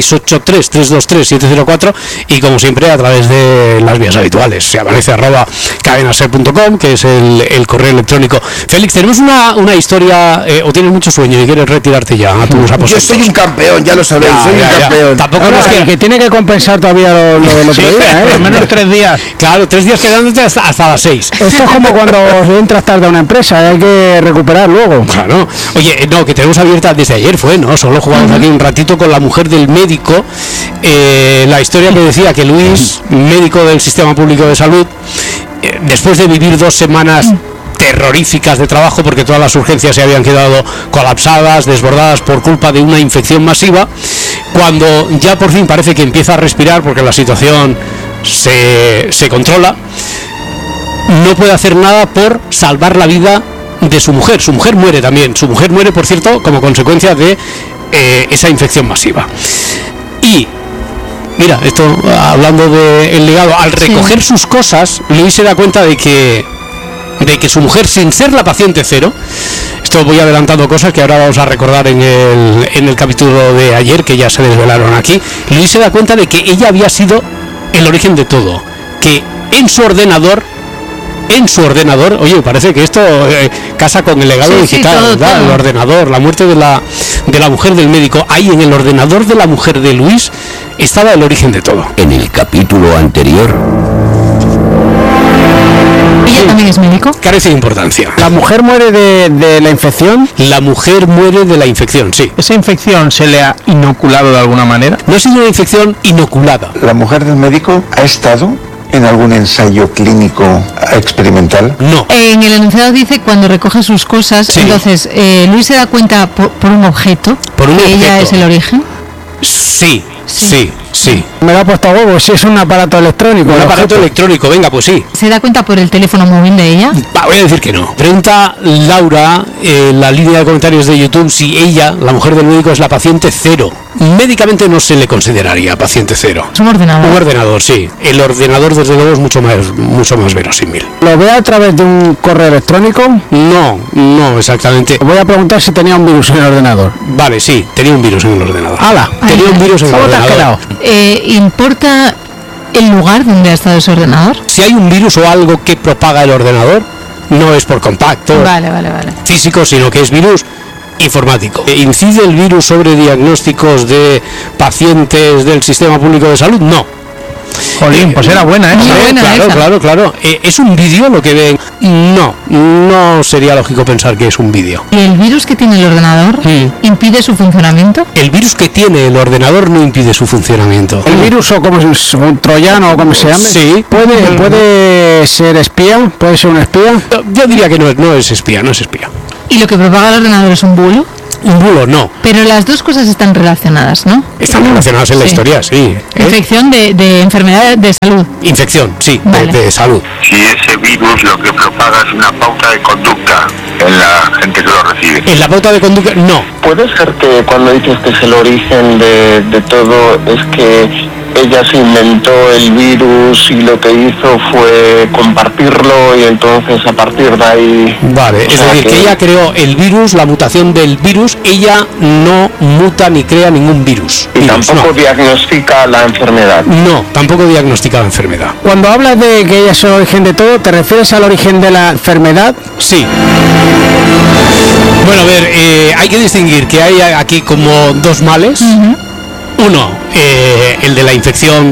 683-323-704, y como siempre a través de las vías habituales, Si Amanece @cadenaser.com, que es el correo electrónico. Félix, tenemos una historia, o tienes mucho sueño y quieres retirarte ya a tus aposentos. Yo soy un campeón, ya lo sabéis, soy un campeón. Tampoco es que tiene que compensar todavía lo del otro día, por lo menos 3 días. Claro, 3 días quedándote hasta las 6. Esto es como cuando entras tarde a una empresa, hay que recuperar luego. Claro. Oye, no, que tenemos abierta desde ayer ¿no? Solo jugamos aquí un ratito con la mujer del médico. La historia que decía que Luis, médico del Sistema Público de Salud, después de vivir 2 semanas terroríficas de trabajo, porque todas las urgencias se habían quedado colapsadas, desbordadas por culpa de una infección masiva, cuando ya por fin parece que empieza a respirar porque la situación se controla, no puede hacer nada por salvar la vida de su mujer. Su mujer muere también. Su mujer muere, por cierto, como consecuencia de esa infección masiva. Y mira, esto hablando del legado, al recoger sus cosas, Luis se da cuenta de que su mujer, sin ser la paciente cero, esto voy adelantando cosas que ahora vamos a recordar en el capítulo de ayer, que ya se desvelaron aquí, Luis se da cuenta de que ella había sido el origen de todo, que en su ordenador, oye, parece que esto casa con el legado digital, ¿verdad? El ordenador, la muerte de la mujer del médico, ahí en el ordenador de la mujer de Luis estaba el origen de todo. En el capítulo anterior... ¿Ella también es médico? Carece de importancia. ¿La mujer muere de la infección? La mujer muere de la infección, sí. ¿Esa infección se le ha inoculado de alguna manera? No ha sido una infección inoculada. ¿La mujer del médico ha estado en algún ensayo clínico experimental? No. En el enunciado dice cuando recoge sus cosas, entonces Luis se da cuenta por un objeto que ella es el origen. Sí, Sí. Me lo ha puesto a huevo, si es un aparato electrónico. Un aparato electrónico, venga, pues sí. ¿Se da cuenta por el teléfono móvil de ella? Voy a decir que no. Pregunta Laura, la línea de comentarios de YouTube, si ella, la mujer del médico, es la paciente cero. Médicamente no se le consideraría paciente cero. Es un ordenador. Un ordenador, sí. El ordenador, desde luego, es mucho más verosímil. ¿Lo ve a través de un correo electrónico? No, exactamente. Voy a preguntar si tenía un virus en el ordenador. Vale, sí, tenía un virus en el ordenador. ¡Hala! Tenía un virus en el ordenador. ¿Importa el lugar donde ha estado ese ordenador? Si hay un virus o algo que propaga el ordenador, no es por contacto vale. físico, sino que es virus informático. ¿Incide el virus sobre diagnósticos de pacientes del sistema público de salud? No. Jolín, pues era buena, ¿eh? Claro. ¿Es un vídeo lo que ven? No sería lógico pensar que es un vídeo. ¿Y el virus que tiene el ordenador impide su funcionamiento? El virus que tiene el ordenador no impide su funcionamiento. ¿El virus o como es un troyano o como se llame? Sí. ¿Puede ser espía? ¿Puede ser un espía? Yo diría que no es espía. ¿Y lo que propaga el ordenador es un bulo? Un bulo, no. Pero las dos cosas están relacionadas, ¿no? Están relacionadas en la historia, sí. Infección de enfermedad de salud. Infección, sí, vale. de salud. Si ese virus lo que propaga es una pauta de conducta en la gente que lo recibe. En la pauta de conducta, no. Puede ser que cuando dices que es el origen de todo, es que ella se inventó el virus y lo que hizo fue compartirlo y entonces a partir de ahí... Vale, es decir, que ella creó el virus, la mutación del virus, ella no muta ni crea ningún virus. Y tampoco diagnostica la enfermedad. No, tampoco diagnostica la enfermedad. Cuando hablas de que ella es el origen de todo, ¿te refieres al origen de la enfermedad? Sí. Bueno, a ver, hay que distinguir que hay aquí como dos males. Uno, el de la infección,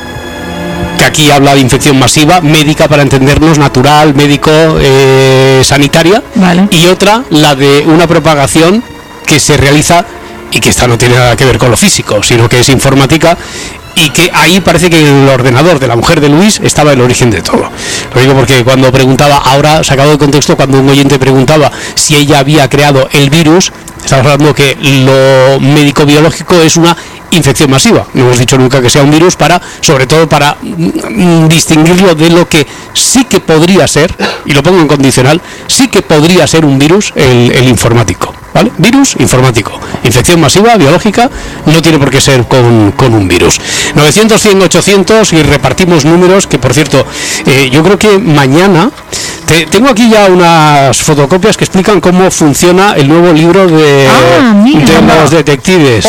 que aquí habla de infección masiva, médica para entendernos, natural, médico, sanitaria. Vale. Y otra, la de una propagación que se realiza, y que esta no tiene nada que ver con lo físico, sino que es informática, y que ahí parece que en el ordenador de la mujer de Luis estaba el origen de todo. Lo digo porque cuando preguntaba, ahora sacado de contexto, cuando un oyente preguntaba si ella había creado el virus, estamos hablando que lo médico-biológico es una infección masiva. No hemos dicho nunca que sea un virus, sobre todo para distinguirlo de lo que sí que podría ser, y lo pongo en condicional, sí que podría ser un virus, el informático. ¿Vale? Virus informático. Infección masiva, biológica, no tiene por qué ser con un virus. 900, 100, 800 y repartimos números, que por cierto, yo creo que mañana... Tengo aquí ya unas fotocopias que explican cómo funciona el nuevo libro de los detectives.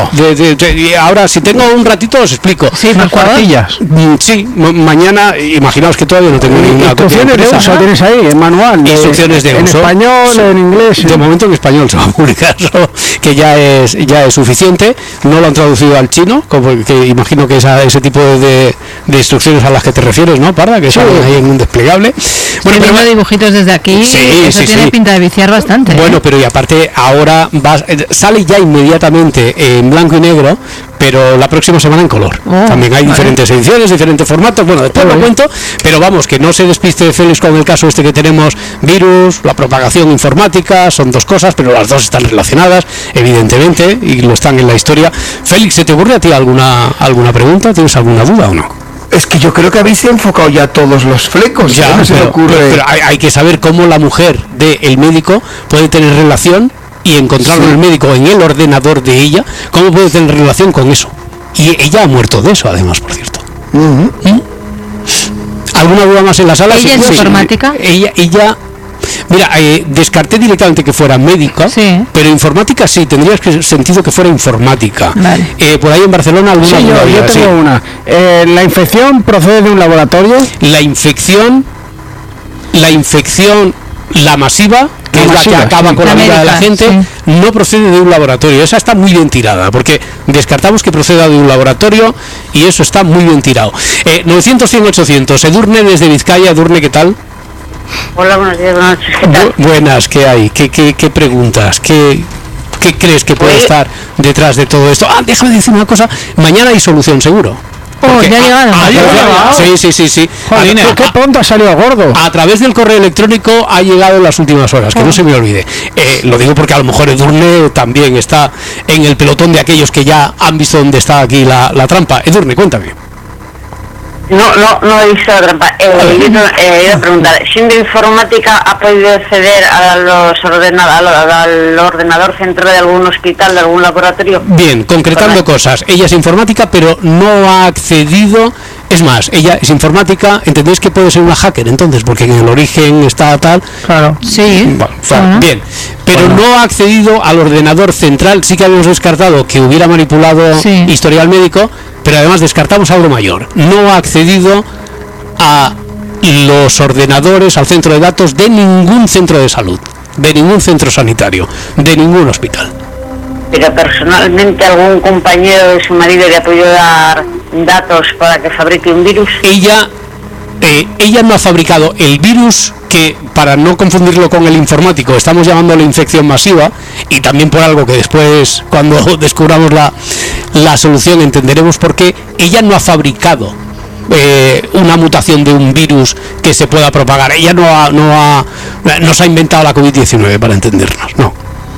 Ahora, si tengo un ratito, os explico. Sí, unas cuartillas. Sí, mañana, imaginaos que todavía no tengo ninguna copia. Instrucciones de uso tienes ahí, el manual. Instrucciones de uso. En español, en inglés. De momento en español se va a publicar, que ya es suficiente. No lo han traducido al chino, que imagino que es ese tipo de instrucciones a las que te refieres, ¿no, Parda? Que salen ahí en un desplegable. Bueno, pero dibujitos desde aquí, eso tiene pinta de viciar bastante. Bueno, pero y aparte ahora sale ya inmediatamente en blanco y negro, pero la próxima semana en color. También hay diferentes ediciones, diferentes formatos. Bueno, después lo cuento, pero vamos, que no se despiste Félix con el caso este que tenemos, virus, la propagación informática, son dos cosas, pero las dos están relacionadas, evidentemente, y lo están en la historia. Félix, ¿se te ocurre a ti alguna pregunta? ¿Tienes alguna duda o no? Es que yo creo que habéis enfocado ya todos los flecos. Ya, no se me ocurre. Pero hay que saber cómo la mujer del médico puede tener relación y encontrarlo en el médico, en el ordenador de ella, cómo puede tener relación con eso. Y ella ha muerto de eso, además, por cierto. ¿Alguna duda más en la sala? ¿Ella es informática? Ella mira, descarté directamente que fuera médica, pero informática sí, tendría sentido que fuera informática. Vale. Por ahí en Barcelona alguna duda. Yo tengo una. ¿La infección procede de un laboratorio? La infección, la masiva, que es la que acaba con la vida de la gente, no procede de un laboratorio. Esa está muy bien tirada, porque descartamos que proceda de un laboratorio y eso está muy bien tirado. 900, 100, 800. Edurne desde Vizcaya. Edurne, ¿qué tal? Hola, buenos días, buenas noches, ¿qué tal? Buenas, ¿qué hay? ¿Qué preguntas? ¿Qué crees que puede estar detrás de todo esto? Déjame decir una cosa, mañana hay solución seguro. ya ha llegado. Sí. Jolines, ¿qué pronto ha salido gordo? A través del correo electrónico ha llegado en las últimas horas, que no se me olvide. Lo digo porque a lo mejor Edurne también está en el pelotón de aquellos que ya han visto dónde está aquí la trampa. Edurne, cuéntame. No he visto la trampa. Iba a preguntar, ¿siendo informática ha podido acceder a al ordenador central de algún hospital, de algún laboratorio? Bien, concretando cosas. Ella es informática, pero no ha accedido. Es más, ella es informática, ¿entendéis que puede ser una hacker entonces? Porque en el origen está tal. Claro. Sí. Bien, pero no ha accedido al ordenador central. Sí que habíamos descartado que hubiera manipulado historial médico, pero además descartamos algo mayor. No ha accedido a los ordenadores, al centro de datos de ningún centro de salud, de ningún centro sanitario, de ningún hospital. Pero personalmente algún compañero de su marido le ha podido dar datos para que fabrique un virus. Ella no ha fabricado el virus, que para no confundirlo con el informático estamos llamándolo infección masiva, y también por algo que después, cuando descubramos la solución, entenderemos por qué. Ella no ha fabricado una mutación de un virus que se pueda propagar. Ella no se ha inventado la COVID-19, para entendernos, no.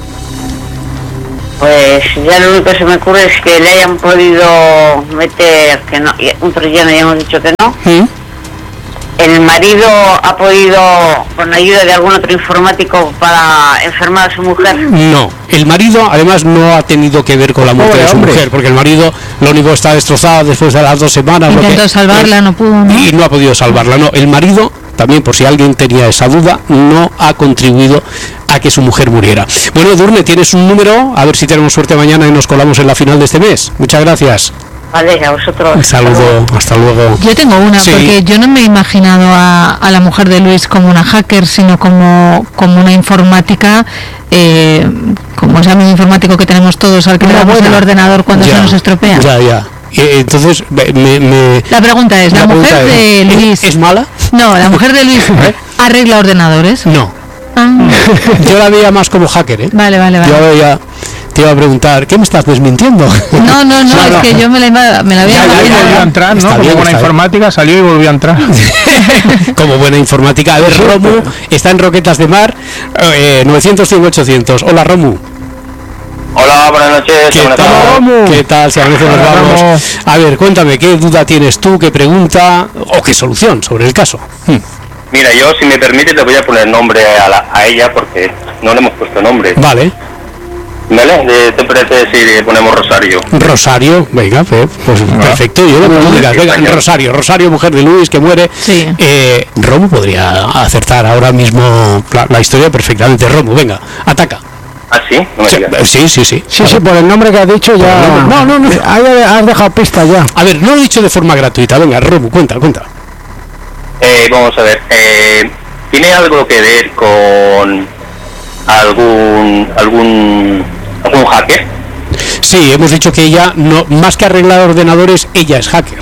Pues ya lo único que se me ocurre es que le hayan podido meter, que no, un troyano, ya hemos dicho que no. El marido ha podido, con la ayuda de algún otro informático, para enfermar a su mujer. No, el marido además no ha tenido que ver con la muerte de su mujer, porque el marido lo único está destrozado después de las 2 semanas. Intentó salvarla, no pudo, ¿no? Y no ha podido salvarla, no. El marido, también por si alguien tenía esa duda, no ha contribuido a que su mujer muriera. Bueno, Edurne, tienes un número, a ver si tenemos suerte mañana y nos colamos en la final de este mes. Muchas gracias. Vale, a vosotros. Un saludo, hasta luego. Yo tengo una, porque yo no me he imaginado a la mujer de Luis como una hacker, sino como una informática, como ese amigo informático que tenemos todos, al que le damos el ordenador cuando se nos estropea. Ya. Entonces, la pregunta es, ¿la mujer de Luis es mala? No, la mujer de Luis arregla ordenadores. No. Yo la veía más como hacker, ¿eh? Vale. Yo te iba a preguntar, ¿qué me estás desmintiendo? No, es que yo me la había volvió a entrar, ¿no? Como buena informática salió y volvió a entrar. Como buena informática. A ver, Romu está en Roquetas de Mar, 900-100-800. Hola, Romu. Hola, buenas noches. ¿Qué tal? Si a veces nos vamos. A ver, cuéntame, ¿qué duda tienes tú, qué pregunta o qué solución sobre el caso? Mira, yo, si me permite, te voy a poner nombre a ella, porque no le hemos puesto nombre. Vale. ¿Te parece si le ponemos Rosario? Rosario, venga, pues perfecto. Yo lo pongo, venga, Rosario, mujer de Luis, que muere. Sí. Romu podría acertar ahora mismo la historia perfectamente. Romu, venga, ataca. ¿Ah, sí? No me digas. Sí, por el nombre que has dicho ya... No. Has dejado pistas ya. A ver, no lo he dicho de forma gratuita. Venga, Romu, cuenta. Vamos a ver. ¿Tiene algo que ver con algún hacker? Sí, hemos dicho que ella, no, más que arreglar ordenadores, ella es hacker.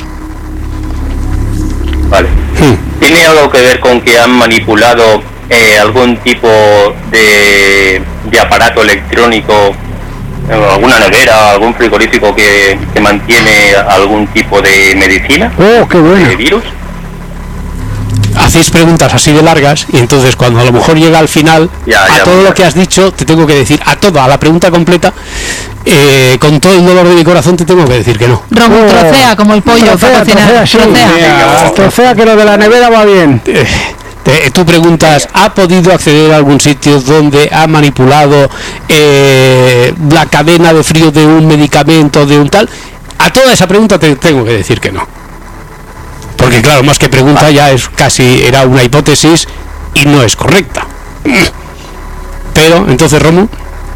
Vale. ¿Tiene algo que ver con que han manipulado algún tipo de aparato electrónico, alguna nevera, algún frigorífico que mantiene algún tipo de medicina? ¡Oh, qué bueno! ¿De virus? Hacéis preguntas así de largas y entonces cuando a lo mejor llega al final, todo lo que has dicho te tengo que decir, a la pregunta completa, con todo el dolor de mi corazón te tengo que decir que no. Romu, trocea como el pollo para cocinar. Trocea que lo de la nevera va bien. Tú preguntas, ¿ha podido acceder a algún sitio donde ha manipulado la cadena de frío de un medicamento, de un tal? A toda esa pregunta te tengo que decir que no. Porque claro, más que pregunta ya es era una hipótesis y no es correcta. Pero, entonces, Romu,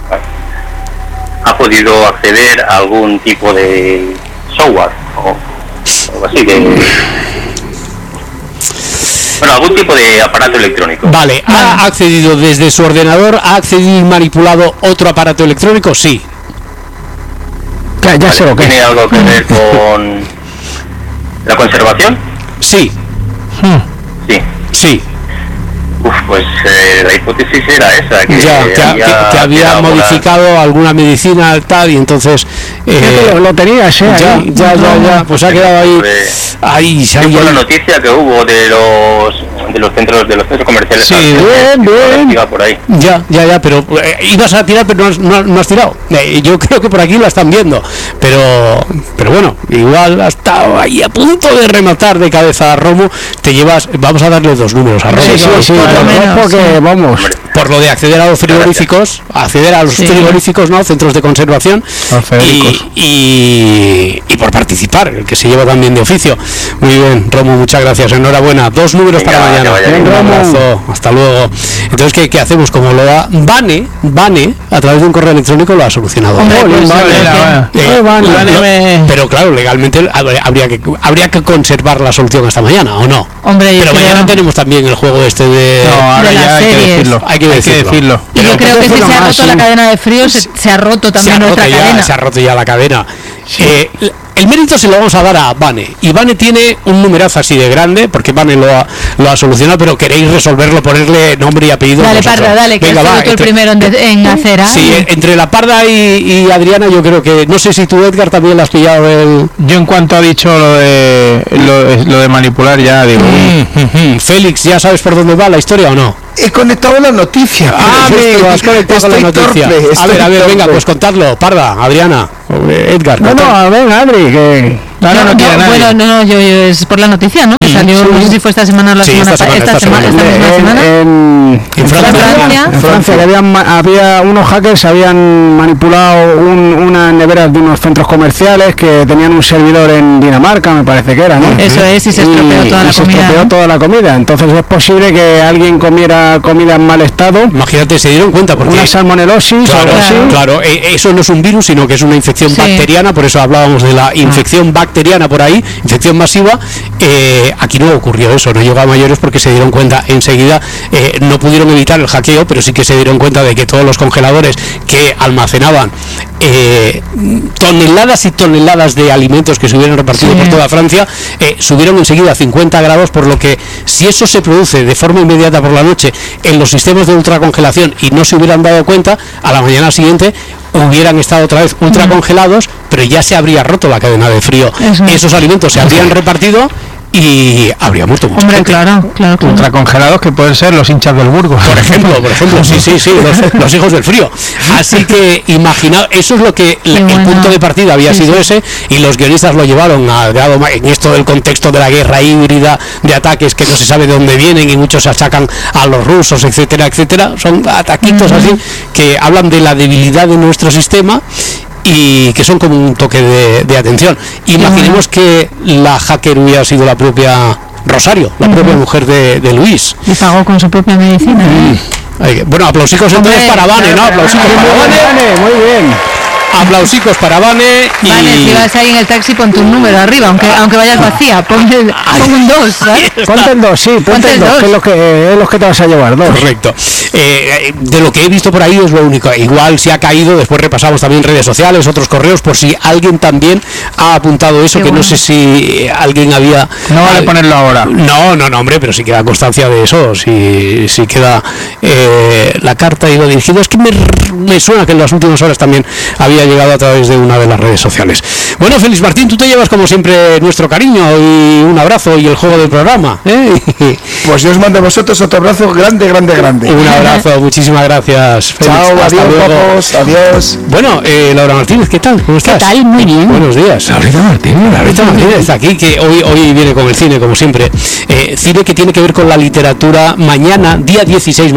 ¿ha podido acceder a algún tipo de software o algo así bueno, algún tipo de aparato electrónico? Vale, ¿ha accedido desde su ordenador? ¿Ha accedido y manipulado otro aparato electrónico? Sí. Ya sé lo que ¿tiene algo que ver con la conservación? Sí. Sí. Pues la hipótesis era esa, que había modificado alguna medicina tal, y entonces lo tenía, ya, pues ha quedado ahí por la noticia que hubo de los centros comerciales. Sí, bien. Por ahí. Ya, pero ibas a tirar, pero no has tirado. Yo creo que por aquí la están viendo, pero bueno, igual ha estado ahí a punto de rematar de cabeza a Romo. Te llevas, vamos a darle 2 números a Romo. Sí, porque vamos, por lo de acceder a los frigoríficos, frigoríficos, ¿no? Centros de conservación, y por participar, el que se lleva también de oficio. Muy bien, Romo, muchas gracias, enhorabuena. 2 números para mañana. Un abrazo, hasta luego. Entonces, ¿qué hacemos? Como lo da Vane, a través de un correo electrónico lo ha solucionado. Pero claro, legalmente habría que conservar la solución hasta mañana, ¿o no? Pero mañana tenemos también el juego de ahora ya hay que decirlo. Y yo creo que si se ha roto la cadena de frío, se ha roto también otra cadena. Se ha roto ya la cadena. El mérito se lo vamos a dar a Vane, y Vane tiene un numerazo así de grande, porque Vane lo ha solucionado, pero queréis resolverlo, ponerle nombre y apellido. Dale, Parda, dale, que venga, tú el primero en hacer. Sí, entre la Parda y Adriana, yo creo que, no sé si tú, Edgar, también lo has pillado. Yo, en cuanto ha dicho lo de manipular, ya digo. Félix, ¿ya sabes por dónde va la historia o no? He conectado la noticia. Amigo, has conectado con la noticia. A ver, venga, pues contadlo, Parda, Adriana, Edgar. Venga, Adri, que... No quiere nadie. Bueno, no, yo es por la noticia, ¿no? Que salió, no sé si fue esta semana o la semana pasada. Esta misma semana. En Francia, que había unos hackers habían manipulado unas neveras de unos centros comerciales que tenían un servidor en Dinamarca, me parece que era, ¿no? Eso es, y se estropeó toda la comida. Se estropeó toda la comida. Entonces es posible que alguien comiera comida en mal estado. Imagínate, se dieron cuenta porque... Una salmonelosis, algo así. Claro, eso no es un virus, sino que es una infección bacteriana, por eso hablábamos de la infección bacteriana por ahí, infección masiva. Aquí no ocurrió eso, no llegó a mayores porque se dieron cuenta enseguida. No pudieron evitar el hackeo, pero sí que se dieron cuenta de que todos los congeladores que almacenaban toneladas y toneladas de alimentos que se hubieran repartido por toda Francia, subieron enseguida a 50 grados, por lo que si eso se produce de forma inmediata por la noche en los sistemas de ultracongelación y no se hubieran dado cuenta, a la mañana siguiente hubieran estado otra vez ultracongelados, pero ya se habría roto la cadena de frío. Esos alimentos se habrían repartido y habría muerto mucha gente. Claro. Ultracongelados, que pueden ser los hinchas del Burgos. Por ejemplo, sí, los hijos del frío. Así que imaginaos, eso es lo que el punto de partida había sido ese, y los guionistas lo llevaron en esto del contexto de la guerra híbrida, de ataques que no se sabe de dónde vienen y muchos achacan a los rusos, etcétera. Son ataquitos así que hablan de la debilidad de nuestro sistema y que son como un toque de atención. Imaginemos que la hacker hubiera sido la propia Rosario, la propia mujer de Luis. Y pagó con su propia medicina. Bueno, aplausicos entonces para Vane, ¿no? Aplausicos para Vane. Muy bien. Aplausicos para Vane. Vale, si vas ahí en el taxi, ponte un número arriba, aunque vayas vacía, pon un 2, ¿sabes? Ponte el 2, ponte el 2, que es lo que te vas a llevar, 2. Correcto. De lo que he visto por ahí es lo único. Igual se ha caído, después repasamos también redes sociales, otros correos, por si alguien también ha apuntado eso, que no sé si alguien había... No vale ponerlo ahora. No, hombre, pero sí queda constancia de eso, si queda la carta iba dirigido. Es que me suena que en las últimas horas también había llegado a través de una de las redes sociales. Bueno, Félix Martín, tú te llevas como siempre nuestro cariño y un abrazo y el juego del programa, Pues yo os mando a vosotros otro abrazo grande. Un abrazo, muchísimas gracias, Félix. Chao, adiós, guapos, adiós. Bueno, Laura Martínez, ¿qué tal? ¿Cómo estás? ¿Qué tal? Muy bien. Buenos días. Laurita Martínez está aquí, que hoy viene con el cine, como siempre. Cine que tiene que ver con la literatura. Mañana, día 16,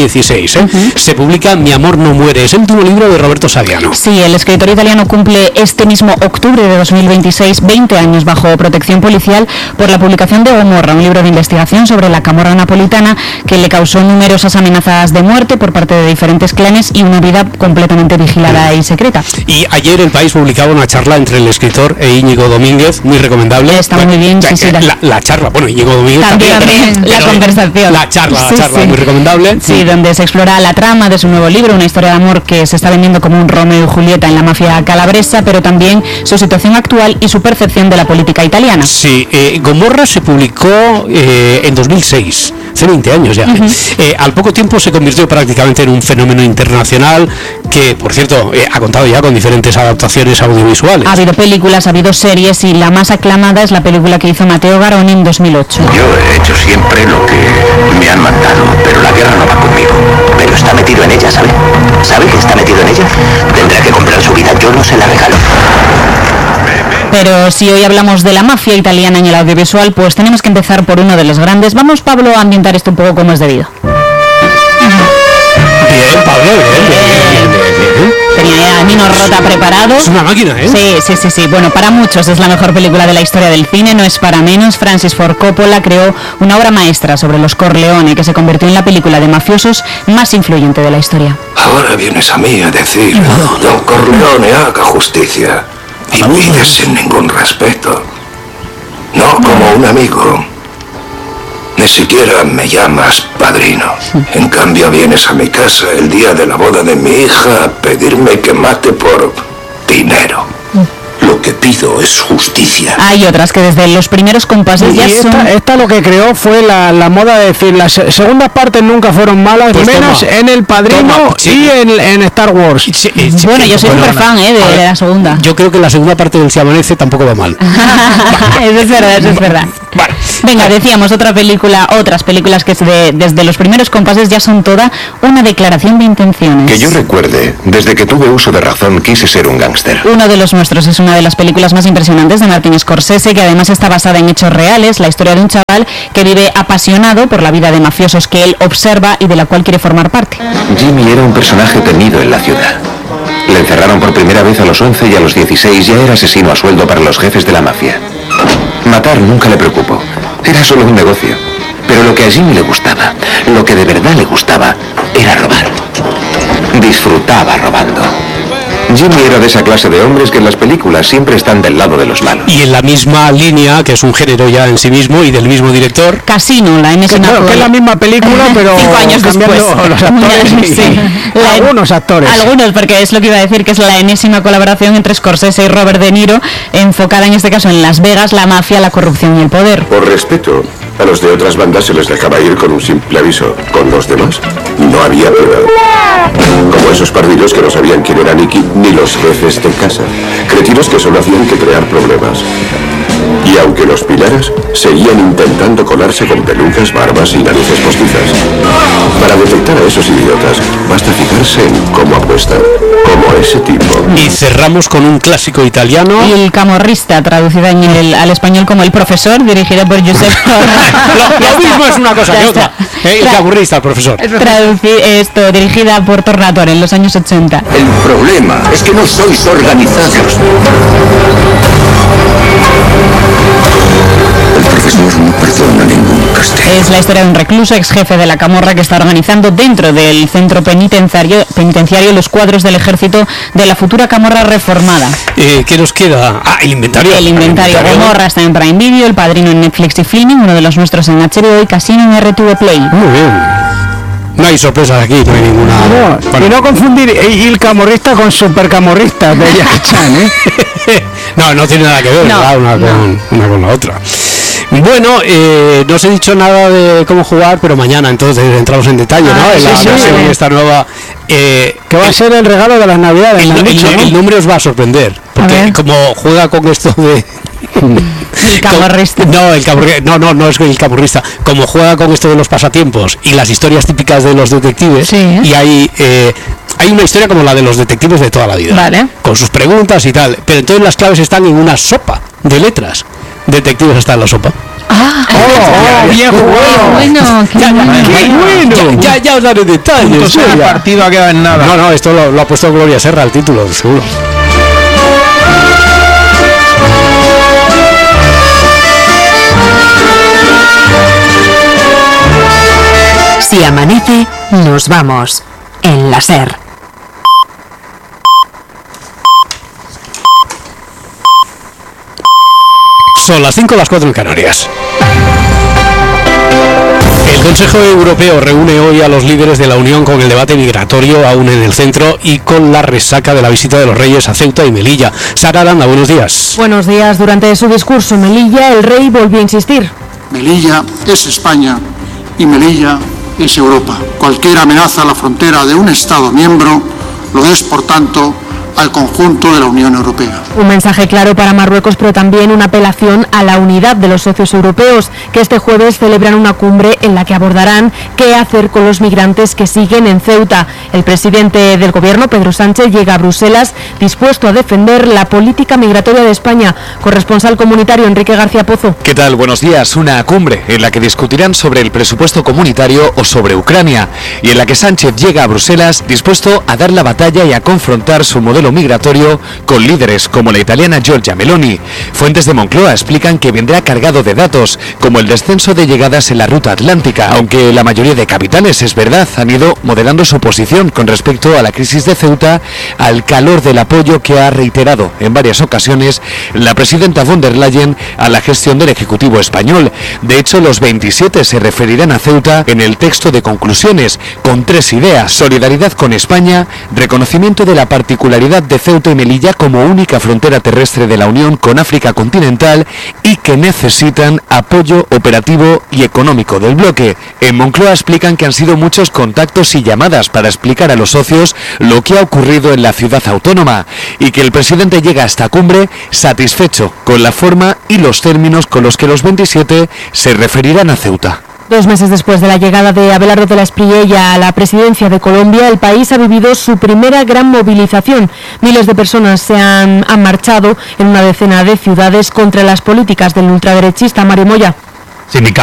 se publica Mi amor no muere. Es el último libro de Roberto Saviano. Sí, el escritor italiano cumple este mismo octubre de 2026 20 años bajo protección policial por la publicación de Gomorra, un libro de investigación sobre la camorra napolitana que le causó numerosas amenazas de muerte por parte de diferentes clanes y una vida completamente vigilada y secreta. Y ayer El País publicaba una charla entre el escritor e Íñigo Domínguez, muy recomendable. Está muy bien, sí. La charla, bueno, Íñigo Domínguez también la conversación. La charla, muy recomendable. Sí, donde se explora la trama de su nuevo libro, una historia de amor que se está vendiendo como un Romeo y Julieta en la mafia calabresa, pero también sus situación actual y su percepción de la política italiana. Sí, Gomorra se publicó en 2006, hace 20 años ya. Al poco tiempo se convirtió prácticamente en un fenómeno internacional que, por cierto, ha contado ya con diferentes adaptaciones audiovisuales. Ha habido películas, ha habido series y la más aclamada es la película que hizo Matteo Garrone en 2008. Yo he hecho siempre lo que me han mandado, pero la guerra no va conmigo. Pero está metido en ella, ¿sabe? ¿Sabe que está metido en ella? Tendrá que comprar su vida, yo no se la regalo. Pero si hoy hablamos de la mafia italiana en el audiovisual, pues tenemos que empezar por uno de los grandes. Vamos, Pablo, a ambientar esto un poco como es debido. Bien, Pablo, bien. Tenía a Nino Rota preparado. Es una máquina, ¿eh? Sí. Bueno, para muchos es la mejor película de la historia del cine, no es para menos. Francis Ford Coppola creó una obra maestra sobre los Corleone que se convirtió en la película de mafiosos más influyente de la historia. Ahora vienes a mí a decir, Don Corleone, haga justicia. Y pides sin ningún respeto. No como un amigo. Ni siquiera me llamas padrino. En cambio vienes a mi casa el día de la boda de mi hija a pedirme que mate por dinero. Lo que pido es justicia. Hay otras que desde los primeros compases ya son... Esta lo que creó fue la moda de decir las segundas partes nunca fueron malas, pues menos en El Padrino y en Star Wars. Bueno, yo soy súper fan de la segunda. Yo creo que la segunda parte del Se Amanece tampoco va mal. Eso es verdad. Vale. Venga, decíamos otras películas que desde los primeros compases ya son toda una declaración de intenciones. Que yo recuerde, desde que tuve uso de razón quise ser un gángster. Uno de los nuestros es una de las películas más impresionantes de Martin Scorsese, que además está basada en hechos reales, la historia de un chaval que vive apasionado por la vida de mafiosos que él observa y de la cual quiere formar parte. Jimmy era un personaje temido en la ciudad. Le encerraron por primera vez a los 11 y a los 16 ya era asesino a sueldo para los jefes de la mafia. Matar nunca le preocupó, era solo un negocio. Pero lo que a Jimmy le gustaba, lo que de verdad le gustaba, era robar. Disfrutaba robando. Jimmy era de esa clase de hombres que en las películas siempre están del lado de los malos. Y en la misma línea, que es un género ya en sí mismo y del mismo director, Casino, la enésima... Que es la misma película, pero 5 años después. Los actores, algunos actores. Algunos, porque es lo que iba a decir, que es la enésima colaboración entre Scorsese y Robert De Niro, enfocada en este caso en Las Vegas, la mafia, la corrupción y el poder. Por respeto, a los de otras bandas se les dejaba ir con un simple aviso. Con los demás, no había piedad. Como esos pardillos que no sabían quién era Nicky ni los jefes de casa. Cretinos que solo hacían que crear problemas. Y aunque los pilaras, seguían intentando colarse con pelucas, barbas y narices postizas. Para detectar a esos idiotas, basta fijarse en cómo apuestan, como ese tipo. Y cerramos con un clásico italiano. Y El camorrista, traducida al español como El profesor, dirigida por Giuseppe Tornatore. Lo mismo es una cosa que otra. El camorrista, el profesor. Dirigida por Tornatore en los años 80. El problema es que no sois organizados. El profesor no perdona ningún castigo. Es la historia de un recluso, ex jefe de la camorra, que está organizando dentro del centro penitenciario los cuadros del ejército de la futura camorra reformada. ¿Qué nos queda? El inventario. El inventario. Gomorra está en Prime Video, El Padrino en Netflix y Filming, uno de los nuestros en HBO y Casino en RTV Play. Muy bien. No hay sorpresas aquí, no hay ninguna... Y no confundir el camorrista con supercamorrista de Jackie Chan, No tiene nada que ver, ¿verdad? Una con la otra. Bueno, no os he dicho nada de cómo jugar, pero mañana entonces entramos en detalle, ¿no? En la versión esta nueva... que va a ser el regalo de las navidades. El nombre os va a sorprender, porque como juega con esto de... El camorrista. No es el camorrista. Como juega con esto de los pasatiempos y las historias típicas de los detectives, y hay una historia como la de los detectives de toda la vida, vale, con sus preguntas y tal, pero entonces las claves están en una sopa de letras. Detectives está en la sopa. Bien jugado. Ya os daré detalles. El partido ha quedado en nada. No, esto lo ha puesto Gloria Serra, el título, seguro. Si amanece, nos vamos en la SER. Son las 5, las 4 en Canarias. El Consejo Europeo reúne hoy a los líderes de la Unión con el debate migratorio aún en el centro y con la resaca de la visita de los reyes a Ceuta y Melilla. Sara Aranda, buenos días. Buenos días. Durante su discurso en Melilla, el rey volvió a insistir. Melilla es España y Melilla es Europa. Cualquier amenaza a la frontera de un Estado miembro lo es, por tanto, al conjunto de la Unión Europea. Un mensaje claro para Marruecos, pero también una apelación a la unidad de los socios europeos, que este jueves celebran una cumbre en la que abordarán qué hacer con los migrantes que siguen en Ceuta. El presidente del gobierno, Pedro Sánchez, llega a Bruselas dispuesto a defender la política migratoria de España. Corresponsal comunitario Enrique García Pozo. ¿Qué tal? Buenos días. Una cumbre en la que discutirán sobre el presupuesto comunitario o sobre Ucrania, y en la que Sánchez llega a Bruselas dispuesto a dar la batalla y a confrontar su modelo migratorio con líderes como la italiana Giorgia Meloni. Fuentes de Moncloa explican que vendrá cargado de datos, como el descenso de llegadas en la ruta atlántica, aunque la mayoría de capitales, es verdad, han ido moderando su posición con respecto a la crisis de Ceuta, al calor del apoyo que ha reiterado en varias ocasiones la presidenta von der Leyen a la gestión del Ejecutivo español. De hecho, los 27 se referirán a Ceuta en el texto de conclusiones, con 3 ideas: solidaridad con España, reconocimiento de la particularidad de Ceuta y Melilla como única frontera terrestre de la Unión con África continental, y que necesitan apoyo operativo y económico del bloque. En Moncloa explican que han sido muchos contactos y llamadas para explicar a los socios lo que ha ocurrido en la ciudad autónoma, y que el presidente llega a esta cumbre satisfecho con la forma y los términos con los que los 27 se referirán a Ceuta. 2 meses después de la llegada de Abelardo de la Espriella a la presidencia de Colombia, el país ha vivido su primera gran movilización. Miles de personas se han marchado en una decena de ciudades contra las políticas del ultraderechista Mario Moya. Sindicatos